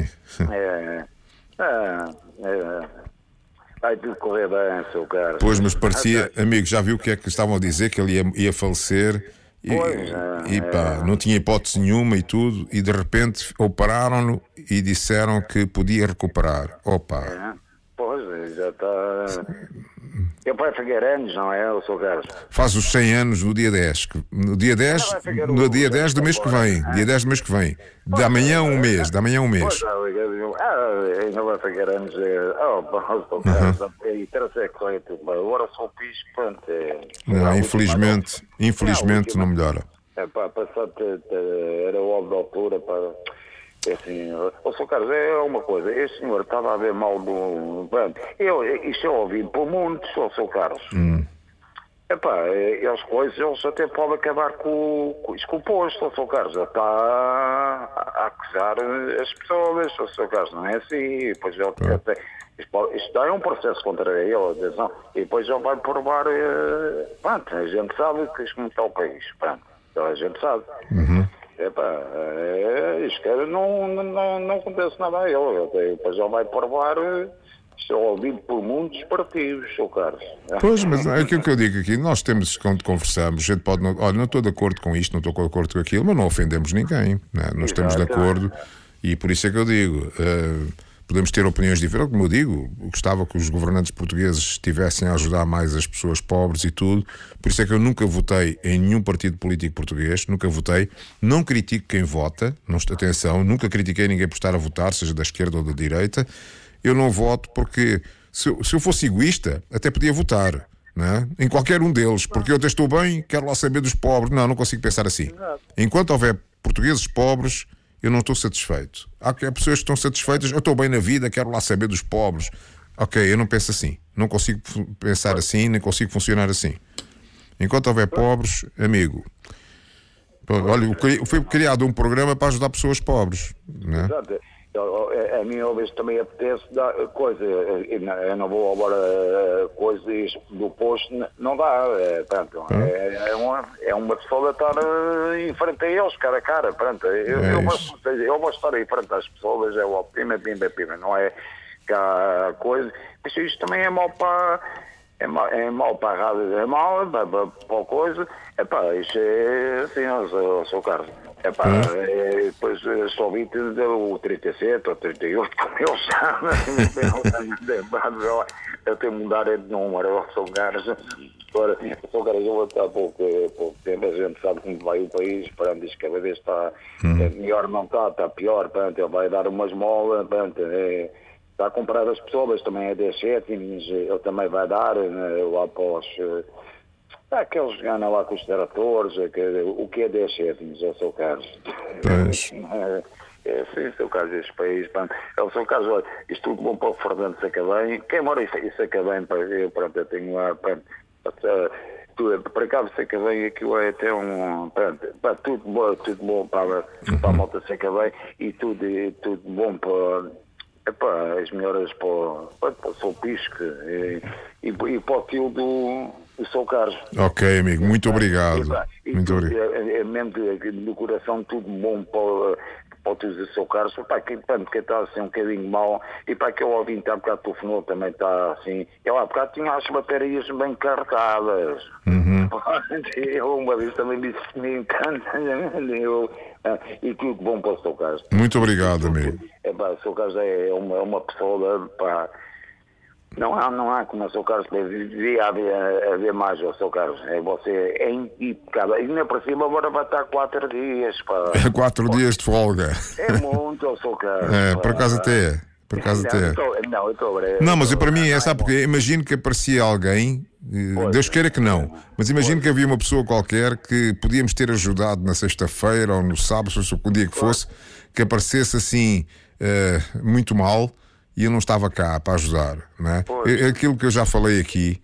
Vai tudo correr bem, Sr. Carlos. Pois, mas parecia, amigo, já viu o que é que estavam a dizer? Que ele ia falecer e pá, não tinha hipótese nenhuma e tudo, e de repente operaram-no e disseram que podia recuperar. Opa! Pois, já está. Eu pai Figueiredo, não é, o Sr. Carlos? Faz os 100 anos no dia 10. No dia 10 do mês que vem. Dia 10 do mês que vem. De amanhã um mês. Pois, ainda vai ficar anos. Sr. Carlos, e terceiro correio tudo bem. Agora sou piso, pronto. Não, infelizmente não melhora. Passar era óbvio da altura para. Assim, o Sr. Carlos, é uma coisa, este senhor estava a ver mal do. Isto é ouvido por muitos, o Sr. Carlos. As coisas, eles até podem acabar com o posto, o Sr. Carlos. Já está a acusar as pessoas, o Sr. Carlos, não é assim. E depois ele isto é um processo contra ele, atenção, e depois ele vai provar. A gente sabe que isto não está o país, a gente sabe. Isto não acontece nada a ele. Depois ele vai provar. Isto é ouvido por muitos partidos, Sr. Carlos. Pois, mas é aquilo que eu digo aqui. Nós temos, quando conversamos, a gente pode. Olha, não estou de acordo com isto, não estou de acordo com aquilo, mas não ofendemos ninguém. Nós estamos de acordo e por isso é que eu digo. Podemos ter opiniões diferentes, como eu digo, gostava que os governantes portugueses estivessem a ajudar mais as pessoas pobres e tudo, por isso é que eu nunca votei em nenhum partido político português, nunca votei, não critico quem vota, atenção, nunca critiquei ninguém por estar a votar, seja da esquerda ou da direita, eu não voto porque, se eu fosse egoísta, até podia votar, não é? Em qualquer um deles, porque eu até estou bem, quero lá saber dos pobres, não consigo pensar assim. Enquanto houver portugueses pobres, eu não estou satisfeito. Há pessoas que estão satisfeitas, eu estou bem na vida, quero lá saber dos pobres. Ok, eu não penso assim. Não consigo pensar assim, nem consigo funcionar assim. Enquanto houver pobres, amigo. Olha, foi criado um programa para ajudar pessoas pobres. Não é? Exato. A mim, às vezes, também apetece dar coisa. Eu não vou agora coisas do posto, não dá. É uma pessoa estar em frente a eles, cara a cara. Eu vou estar em frente às pessoas, é o pima, não é que há coisa. Mas isto também é mau para. É mau para a rádio, é mau para a coisa. Isto é assim, Sr. Carlos. Depois só vi o 37 ou 38, como eu chamo. Eu tenho que mudar de número, Sr. Carlos. Agora, Sr. Carlos, eu vou estar há pouco tempo, a gente sabe como vai o país, isto cada vez está melhor, não está pior, ele vai dar uma esmola, está a comprar as pessoas, também é 10 cêntimos, ele também vai dar lá para os... aqueles que ganham lá com os tratores, o que é 10 cêntimos, é o Sr. Carlos. Sim, Sr. Carlos, este país, o Sr. Carlos, olha, isto tudo bom para o Fernando Sacabém, quem mora em Sacabém, eu tenho lá, para cá de Sacabém, aquilo é até tudo bom para a malta de Sacabém e tudo bom para as melhoras para o São Pisco e para o tio do Sr. Carlos. Ok, amigo, muito obrigado. Muito obrigado. Mesmo do coração, tudo bom para o tio do Sr. Carlos. Que está assim um bocadinho mal. E para que eu ouvi há bocado telefonou também está assim. Eu há bocado tinha as baterias bem carregadas. Eu uma vez também disse que me encanta. E tudo bom para o Sr. Carlos. Muito obrigado, amigo. O Sr. Carlos é uma pessoa, não há como o Sr. Carlos devia haver mais, o Sr. Carlos. Você é impecável. E ainda por cima agora vai estar 4 dias. 4 dias de folga. É muito, o Sr. Carlos. Por acaso até é. Eu estou breve. Não, mas para mim sabe porque imagino que aparecia alguém, Deus queira que não, mas imagino que havia uma pessoa qualquer que podíamos ter ajudado na sexta-feira ou no sábado, ou o dia que fosse, que aparecesse assim muito mal e eu não estava cá para ajudar, não é? Aquilo que eu já falei aqui,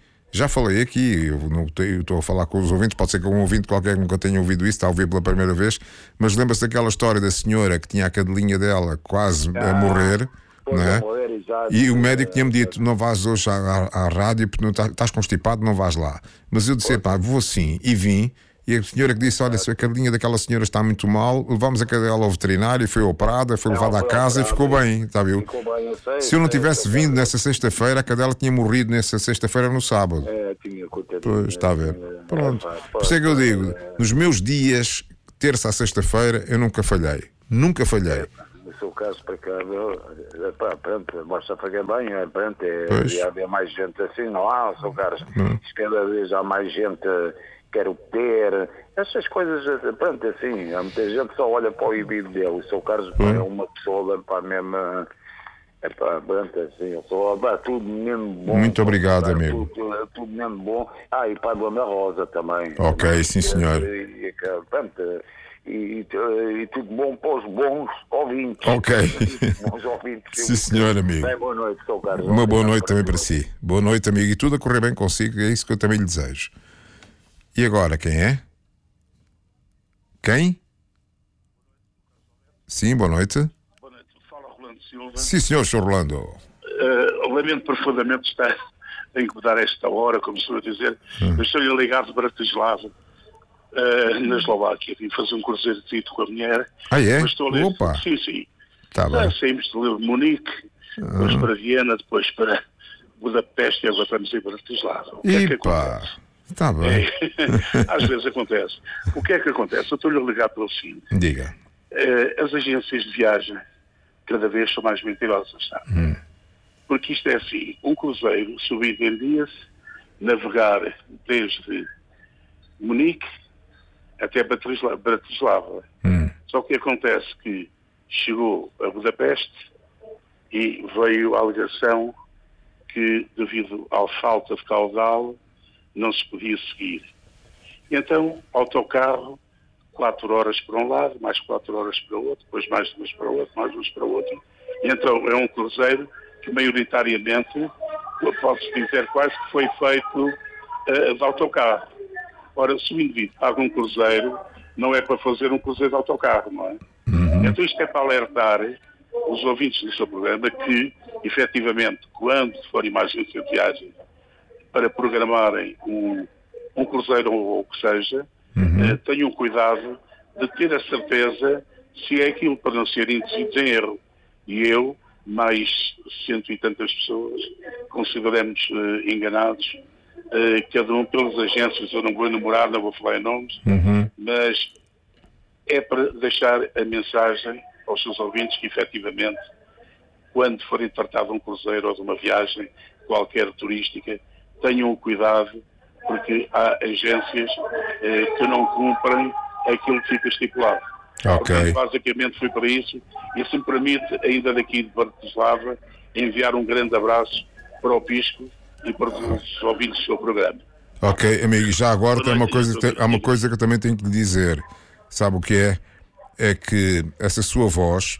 eu estou a falar com os ouvintes, pode ser que um ouvinte qualquer que nunca tenha ouvido isso, está a ouvir pela primeira vez, mas lembra-se daquela história da senhora que tinha a cadelinha dela quase a morrer, não é? Exato. E o médico tinha-me dito, não vais hoje à rádio porque não estás constipado, não vais lá. Mas eu disse, pá, vou sim, e vim. E a senhora que disse, olha, se a cadelinha daquela senhora está muito mal, levámos a cadela ao veterinário, foi operada, foi levada à casa e ficou bem, está a ver? Se eu não tivesse vindo nessa sexta-feira, a cadela tinha morrido nessa sexta-feira no sábado. Tinha acontecido. Pois, está a ver. Pronto. Por isso é que eu digo, nos meus dias, terça a sexta-feira, eu nunca falhei. Nunca falhei. No seu caso, para cá, pronto, mostra a fazer bem, pronto, ia haver mais gente assim, não há, Sr. Carlos? Cada vez há mais gente... quer obter, essas coisas, pronto, assim, há muita gente que só olha para o indivíduo dele. O Sr. Carlos é uma pessoa, pá, mesmo, pronto, assim, eu sou, tudo mesmo bom. Muito obrigado, amigo. Tudo mesmo bom. E para a Dona Rosa também. Ok, sim, senhor. E tudo bom para os bons ouvintes. Ok. Bons ouvintes. Sim, senhor, amigo. Bem, boa noite, Sr. Carlos. Uma boa noite também para si. Boa noite, amigo. E tudo a correr bem consigo, é isso que eu também lhe desejo. E agora, quem é? Quem? Sim, boa noite. Boa noite, fala Rolando Silva. Sim, senhor, Sr. Rolando. Lamento profundamente estar a incomodar esta hora, como estou a dizer. Eu estou-lhe a ligar de Bratislava, na Eslováquia. Vim fazer um cruzeiro com a mulher. É? Opa! Sim. Tá bem. Saímos de Munique, depois para Viena, depois para Budapeste e agora estamos em Bratislava. O que é que acontece? Está bem. Às vezes acontece. O que é que acontece? Eu estou-lhe a ligar pelo seguinte. Diga. As agências de viagem cada vez são mais mentirosas, sabe? Porque isto é assim, um cruzeiro subentendia-se navegar desde Munique até Bratislava. Só que acontece que chegou a Budapeste e veio a alegação que, devido à falta de caudal, não se podia seguir. Então, autocarro, 4 horas para um lado, mais 4 horas para o outro, depois mais 2 para o outro, mais 2 para o outro. E então é um cruzeiro que maioritariamente, posso dizer quase que foi feito de autocarro. Ora, se o indivíduo paga um cruzeiro, não é para fazer um cruzeiro de autocarro, não é? Então isto é para alertar os ouvintes do seu programa que, efetivamente, quando forem uma agência de viagem, para programarem um cruzeiro ou o que seja, tenham cuidado de ter a certeza se é aquilo para não serem induzidos em erro. E eu, mais 100 e tantas pessoas, consideramos enganados, cada um pelas agências, eu não vou enumerar, não vou falar em nomes, mas é para deixar a mensagem aos seus ouvintes que, efetivamente, quando forem tratar de um cruzeiro ou de uma viagem qualquer turística, tenham cuidado, porque há agências que não cumprem aquilo que fica estipulado. Portanto, basicamente foi para isso. E se me permite, ainda daqui de Bratislava, enviar um grande abraço para o Pisco e para os ouvintes do seu programa. Ok, amigo, já agora há uma coisa que eu também tenho que lhe dizer. Sabe o que é? É que essa sua voz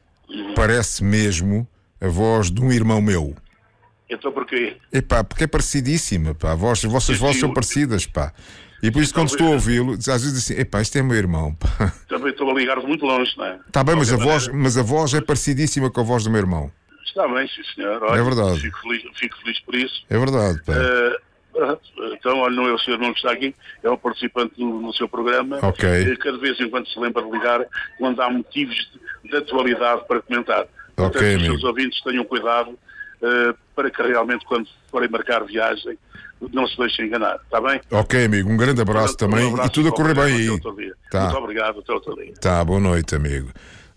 parece mesmo a voz de um irmão meu. Então porquê? Porque é parecidíssima, pá. As vossas vozes são parecidas, pá. E por isso, quando estou a ouvi-lo, às vezes assim, isto é meu irmão, pá. Também estou a ligar muito longe, não é? Está bem, mas a voz é parecidíssima com a voz do meu irmão. Está bem, sim, senhor. Olha, é verdade. Fico feliz por isso. É verdade, pá. Então, olha, não é o senhor não está aqui, é um participante no seu programa. Ok. Cada vez em quando se lembra de ligar, quando há motivos de atualidade para comentar. Portanto, os seus ouvintes tenham cuidado para que realmente, quando forem marcar viagem, não se deixem enganar, está bem? Ok, amigo, um grande abraço também e tudo a correr bem aí. Tá. Muito obrigado, até outro dia. Tá, boa noite, amigo.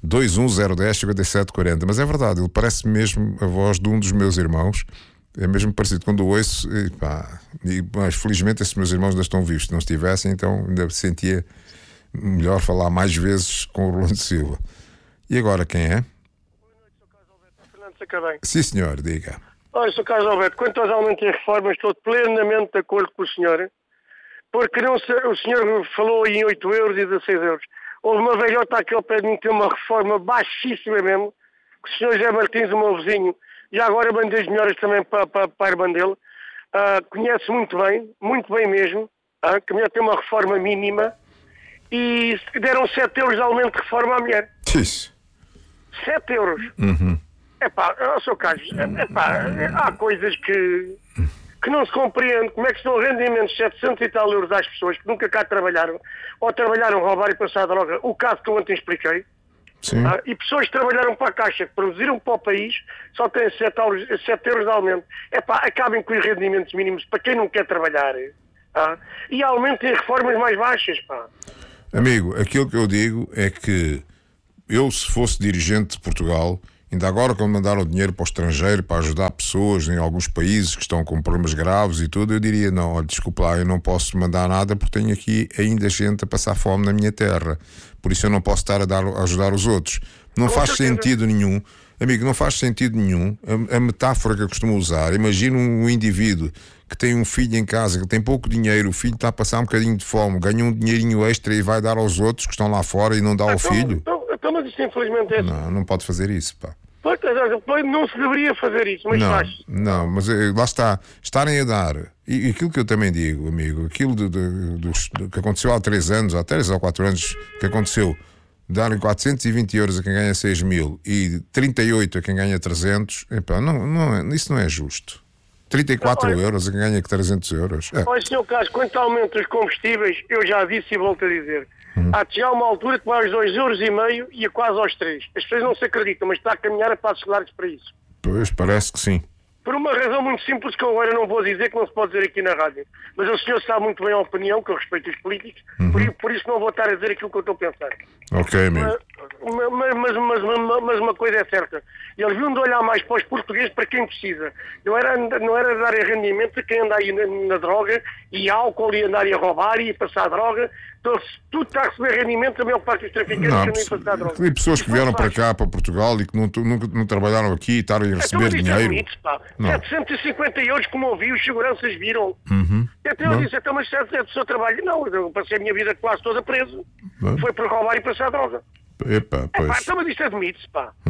210105740, mas é verdade, ele parece mesmo a voz de um dos meus irmãos. É mesmo parecido quando o ouço, mas felizmente esses meus irmãos ainda estão vivos. Se não estivessem, então ainda sentia melhor falar mais vezes com o Rolando Silva. E agora quem é? Sim, senhor, diga. Olha, Sr. Carlos Alberto, quanto aos aumentos e reformas, estou plenamente de acordo com o senhor, porque não o senhor falou em 8 euros e 16 euros. Houve uma velhota aqui ao pé de mim que tem uma reforma baixíssima mesmo, que o senhor José Martins, o meu vizinho, já agora mandei as melhoras também para a irmã dele, conhece muito bem mesmo, que a mulher tem uma reforma mínima e deram 7 euros de aumento de reforma à mulher. Isso. 7 euros. Sr. Carlos, há coisas que não se compreende. Como é que estão rendimentos de 700 e tal euros às pessoas que nunca cá trabalharam, ou trabalharam, roubar e passar droga, o caso que eu ontem expliquei. E pessoas que trabalharam para a Caixa, que produziram para o país, só têm 7 euros de aumento. Acabem com os rendimentos mínimos para quem não quer trabalhar. E aumentem reformas mais baixas. Amigo, aquilo que eu digo é que eu, se fosse dirigente de Portugal, ainda agora quando mandaram dinheiro para o estrangeiro para ajudar pessoas em alguns países que estão com problemas graves e tudo, eu diria, não, olha, desculpa lá, eu não posso mandar nada porque tenho aqui ainda gente a passar fome na minha terra, por isso eu não posso estar a ajudar os outros. Não faz sentido nenhum, amigo, não faz sentido nenhum a metáfora que eu costumo usar. Imagina um indivíduo que tem um filho em casa, que tem pouco dinheiro, o filho está a passar um bocadinho de fome, ganha um dinheirinho extra e vai dar aos outros que estão lá fora e não dá ao filho. Mas isso infelizmente é... Não pode fazer isso, pá. Não se deveria fazer isso, mas faz. Não, mas lá está, estarem a dar, e aquilo que eu também digo, amigo, aquilo que aconteceu há 3 anos, há 3 ou 4 anos, que aconteceu, darem 420 euros a quem ganha 6 mil e 38 a quem ganha 300, isso não é justo. 34 euros a quem ganha 300 euros. Olha, Sr. Carlos, quanto aumento dos combustíveis, eu já disse e volto a dizer. Há de chegar uma altura que vai aos 2,5 euros e a quase aos 3. As pessoas não se acreditam, mas está a caminhar a passos largos para isso. Pois, parece que sim. Por uma razão muito simples que eu agora não vou dizer, que não se pode dizer aqui na rádio. Mas o senhor sabe muito bem a opinião, que eu respeito os políticos, por isso não vou estar a dizer aquilo que eu estou a pensar. Ok, amigo. Mas uma coisa é certa. Eles deviam de olhar mais para os portugueses, para quem precisa. Não era dar rendimento a quem anda aí na droga e álcool e andar a roubar e passar droga. Então, se tudo está a receber rendimento, a maior parte dos traficantes também passar droga. E pessoas que vieram para cá, para Portugal, e que nunca não trabalharam aqui e estarem a receber dinheiro. 750 euros, como ouvi, os seguranças viram. Até eu disse, mas se a pessoa trabalha. Não, eu passei a minha vida quase toda preso. Foi para roubar e passar droga. Pois. Mas isto admite-se,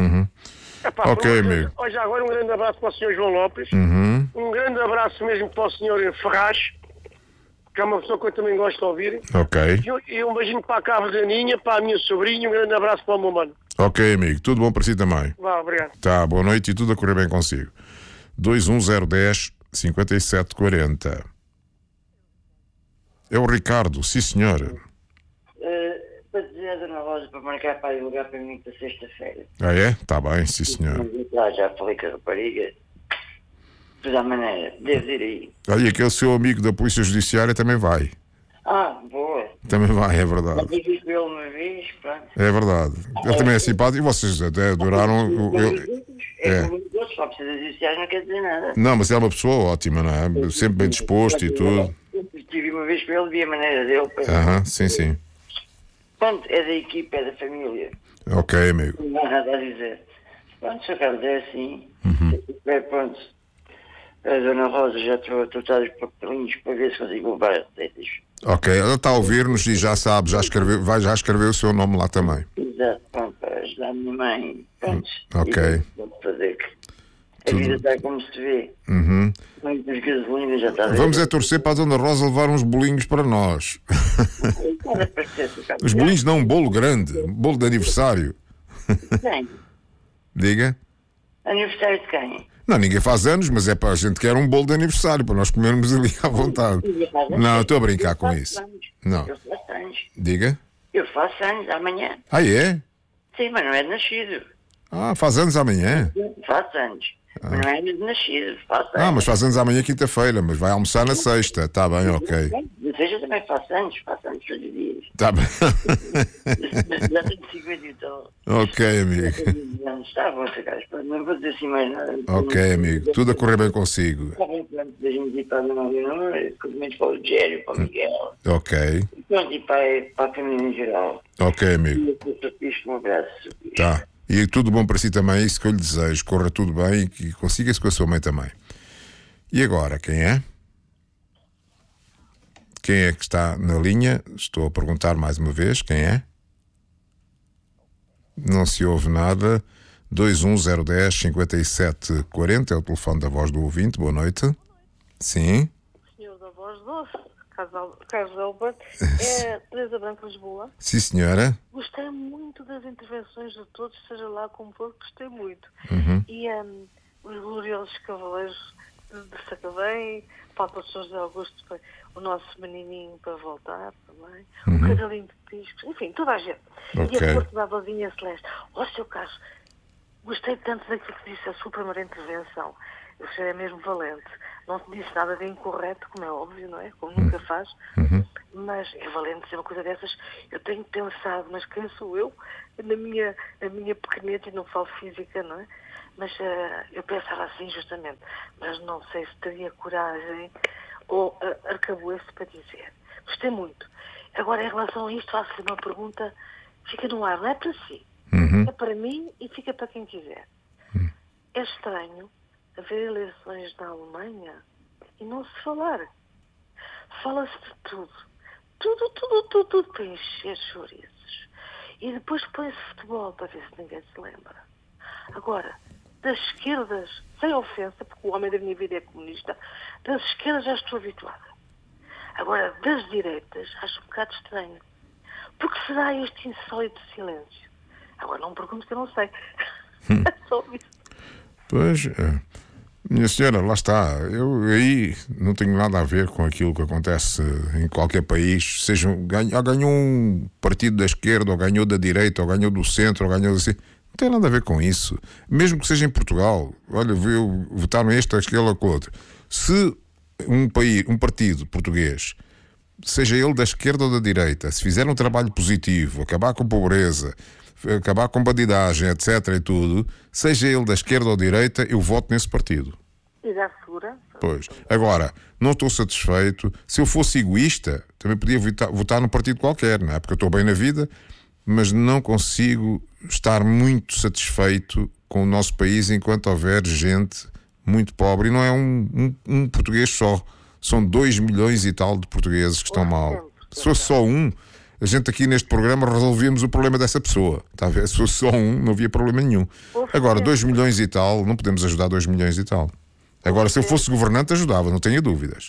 Ok, amigo. Hoje agora um grande abraço para o Sr. João Lopes. Um grande abraço mesmo para o Sr. Ferraz, que é uma pessoa que eu também gosto de ouvir. Ok. E um beijinho para a Carlos, para a minha sobrinha, um grande abraço para o meu mano. Ok, amigo. Tudo bom para si também. Obrigado. Tá, boa noite e tudo a correr bem consigo. 21010 5740. É o Ricardo, sim senhora. Para dizer a Dona Rosa para marcar para ir lugar para mim para sexta-feira. É? Está bem, sim senhora. Já falei com a rapariga. De toda maneira, devo ir aí. Olha, aquele seu amigo da Polícia Judiciária também vai. Boa. Também vai, é verdade. Já tive ele uma vez, pronto. É verdade. Ele também é simpático e vocês até adoraram. Só precisa de judiciário, não quer dizer nada. Não, mas ele é uma pessoa ótima, não é? Sempre bem disposto e tudo. Eu tive uma vez para ele, vi a maneira dele. Sim. Pronto, é da equipa, é da família. Ok, amigo. Não há nada a dizer. Pronto, Sr. Carlos, é assim. Pronto. A Dona Rosa já estou a tratar os papelinhos para ver se consigo levar as receitas. Ok, ela está a ouvir-nos e já sabe, vai já escrever o seu nome lá também. Exato, pronto, para ajudar a minha mãe. Pronto. Ok. Vou fazer que a vida está como se vê. Muitas gasolinas já está a ver. Vamos é torcer para a Dona Rosa levar uns bolinhos para nós. Os bolinhos não, um bolo grande, um bolo de aniversário. Quem? Diga. Aniversário de quem? Não, ninguém faz anos, mas é para a gente que quer um bolo de aniversário, para nós comermos ali à vontade. Não, estou a brincar com isso. Não. Eu faço anos. Diga. Eu faço anos amanhã. É? Sim, mas não é de nascido. Faz anos amanhã? Faço anos. Mas não é de nascido. Faço anos. Mas faz anos amanhã quinta-feira, mas vai almoçar na sexta. Está bem, ok. Na sexta também faço anos todos os dias. Está bem. Já tenho 50 e tal. Ok, amigo. Está bom, não vou dizer assim mais nada. Ok, amigo. Tudo a correr bem consigo. Está bem, pronto, deixa-me ir para a Dona Leonor, cumprimentos para o Rogério, para o Miguel. Ok. E pronto, e para a família em geral. Ok, amigo. Um abraço. Tá. E tudo bom para si também, é isso que eu lhe desejo. Corra tudo bem e que consiga isso com a sua mãe também. E agora, quem é? Quem é que está na linha? Estou a perguntar mais uma vez, quem é? Não se ouve nada. 21010 5740 é o telefone da Voz do Ouvinte. Boa noite. Sim. Senhor da Voz Doce, Carlos Alberto, é Teresa Branco, Lisboa. Sim, senhora. Gostei muito muito das intervenções de todos, seja lá como for, gostei muito. E os gloriosos cavaleiros de Sacavém, Papa São José Augusto, o nosso menininho para voltar também, o Cadalinho de Piscos, enfim, toda a gente. E a Porto da Abadinha Celeste. Seu Carlos, gostei tanto daquilo que disse a sua primeira intervenção. Você é mesmo valente. Não te disse nada de incorreto, como é óbvio, não é? Como nunca faz. Mas é valente dizer uma coisa dessas. Eu tenho pensado, mas quem sou eu? Na minha pequeneta, e não falo física, não é? Mas eu pensava assim, justamente. Mas não sei se teria coragem ou arcabouço para dizer. Gostei muito. Agora, em relação a isto, faço-lhe uma pergunta. Fica no ar, não é para si. É para mim e fica para quem quiser. É estranho haver eleições na Alemanha e não se falar. Fala-se de tudo. Tudo para encher chouriços. E depois põe-se futebol para ver se ninguém se lembra. Agora, das esquerdas, sem ofensa, porque o homem da minha vida é comunista, das esquerdas já estou habituada. Agora, das direitas, acho um bocado estranho. Porque será este insólito silêncio? Agora, não me pergunto que eu não sei. Só isso. Pois, minha senhora, lá está. Eu aí não tenho nada a ver com aquilo que acontece em qualquer país. Ganhou um partido da esquerda, ou ganhou da direita, ou ganhou do centro, ou ganhou assim. Não tem nada a ver com isso. Mesmo que seja em Portugal. Olha, votaram este, aquele ou outro. Se um partido português, seja ele da esquerda ou da direita, se fizer um trabalho positivo, acabar com a pobreza, acabar com bandidagem, etc. e tudo, seja ele da esquerda ou da direita, eu voto nesse partido. E da segura? Pois. Agora, não estou satisfeito. Se eu fosse egoísta, também podia votar num partido qualquer, não é? Porque eu estou bem na vida, mas não consigo estar muito satisfeito com o nosso país enquanto houver gente muito pobre. E não é um português só. São 2 milhões e tal de portugueses que estão mal. Se fosse só um, a gente aqui neste programa resolvíamos o problema dessa pessoa. Está a ver? Se fosse só um, não havia problema nenhum. Agora, 2 milhões e tal, não podemos ajudar 2 milhões e tal. Agora, se eu fosse governante, ajudava, não tenho dúvidas.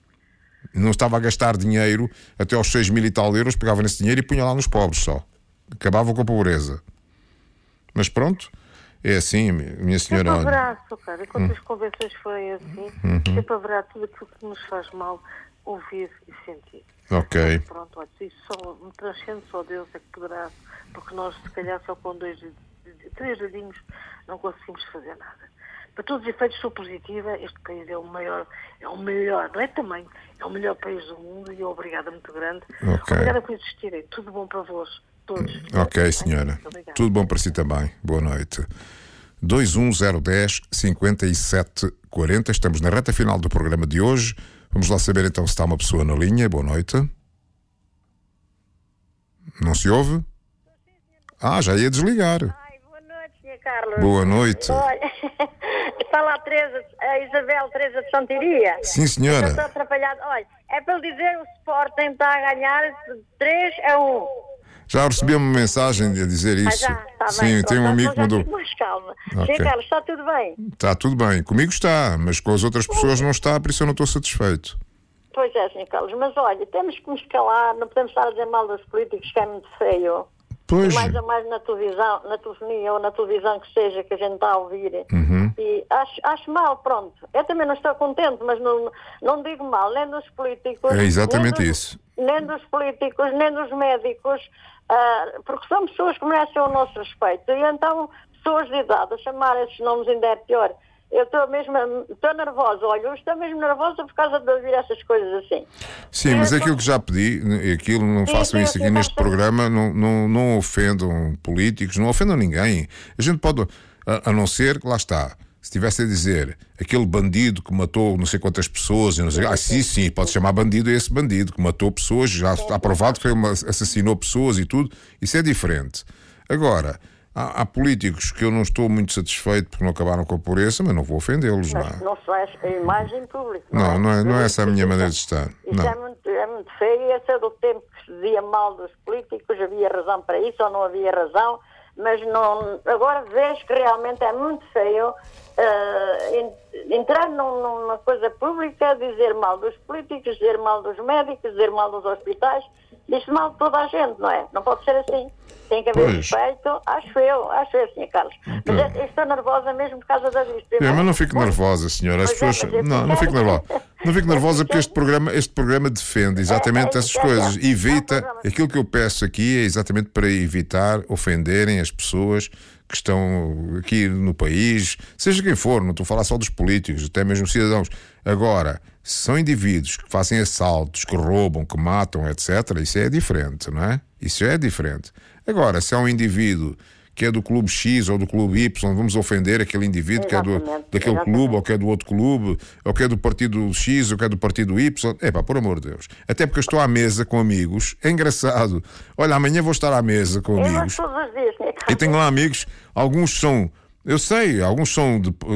Não estava a gastar dinheiro até aos 6 mil e tal euros, pegava nesse dinheiro e punha lá nos pobres só. Acabava com a pobreza. Mas pronto, é assim, minha senhora. Sempre haverá, cara. Enquanto as convenções forem assim, sempre haverá tudo aquilo que nos faz mal ouvir e sentir. Ok. Mas pronto, olha, isso só me transcende, só Deus é que poderá, porque nós, se calhar, só com 3 dedinhos não conseguimos fazer nada. Para todos os efeitos, sou positiva. Este país é o melhor, não é tamanho, é o melhor país do mundo e obrigada muito grande. Okay. Obrigada por existirem. Tudo bom para vós, todos. Ok, senhora. Tudo bom para si também. Boa noite. 21010 5740. Estamos na reta final do programa de hoje. Vamos lá saber então se está uma pessoa na linha. Boa noite. Não se ouve? Já ia desligar. Boa noite, Sr. Carlos. Boa noite. Olha, fala a Isabel Teresa de Santiria. Sim, senhora. Estou atrapalhada. Olha, é para lhe dizer, o Sporting está a ganhar 3-1. Já recebi uma mensagem a dizer isso. Já, está sim, bem. tem um amigo que mandou. Mais calma. Okay. Sr. Carlos, está tudo bem? Está tudo bem. Comigo está, mas com as outras pessoas não está, por isso eu não estou satisfeito. Pois é, Sr. Carlos, mas olha, temos que nos calar, não podemos estar a dizer mal dos políticos, que é muito feio. Pois. Mais a mais na televisão, na telefonia ou na televisão que seja, que a gente está a ouvir. E acho mal, pronto. Eu também não estou contente, mas não digo mal, nem dos políticos. É exatamente isso. Nem dos políticos, nem dos médicos, porque são pessoas que merecem o nosso respeito. E então, pessoas de idade, a chamar esses nomes ainda é pior. Eu estou nervosa, olha, eu estou mesmo nervosa por causa de ouvir essas coisas assim. Sim, mas aquilo que já pedi, aquilo não façam isso aqui neste programa, não ofendam políticos, não ofendam ninguém. A gente pode, a não ser que lá está, se estivesse a dizer aquele bandido que matou não sei quantas pessoas, e não sei, sim, pode chamar bandido esse bandido que matou pessoas, já está provado que assassinou pessoas e tudo, isso é diferente. Agora, há políticos que eu não estou muito satisfeito porque não acabaram com a pobreza, mas não vou ofendê-los. Mas não faz a imagem pública. Não é essa a minha maneira de estar. Isso é muito feio. Esse é do tempo que se dizia mal dos políticos, havia razão para isso ou não havia razão, mas não, agora vejo que realmente é muito feio entrar numa coisa pública, dizer mal dos políticos, dizer mal dos médicos, dizer mal dos hospitais, diz mal de toda a gente, não é? Não pode ser assim. Tem que haver respeito, acho eu, Sr. Carlos. Mas eu estou nervosa mesmo por causa da vista. Mas não fique nervosa, senhora. As pessoas... Não fique nervosa. Não fique nervosa porque este programa defende exatamente essas coisas. Evita... Aquilo que eu peço aqui é exatamente para evitar ofenderem as pessoas que estão aqui no país, seja quem for, não estou a falar só dos políticos, até mesmo cidadãos. Agora, se são indivíduos que fazem assaltos, que roubam, que matam, etc., isso é diferente, não é? Isso é diferente. Agora, se é um indivíduo que é do clube X ou do clube Y, vamos ofender aquele indivíduo que é daquele clube, ou que é do outro clube, ou que é do partido X, ou que é do partido Y. Por amor de Deus. Até porque eu estou à mesa com amigos. É engraçado. Olha, amanhã vou estar à mesa com amigos. Todos os dias, e tenho lá amigos, alguns são... Eu sei, alguns são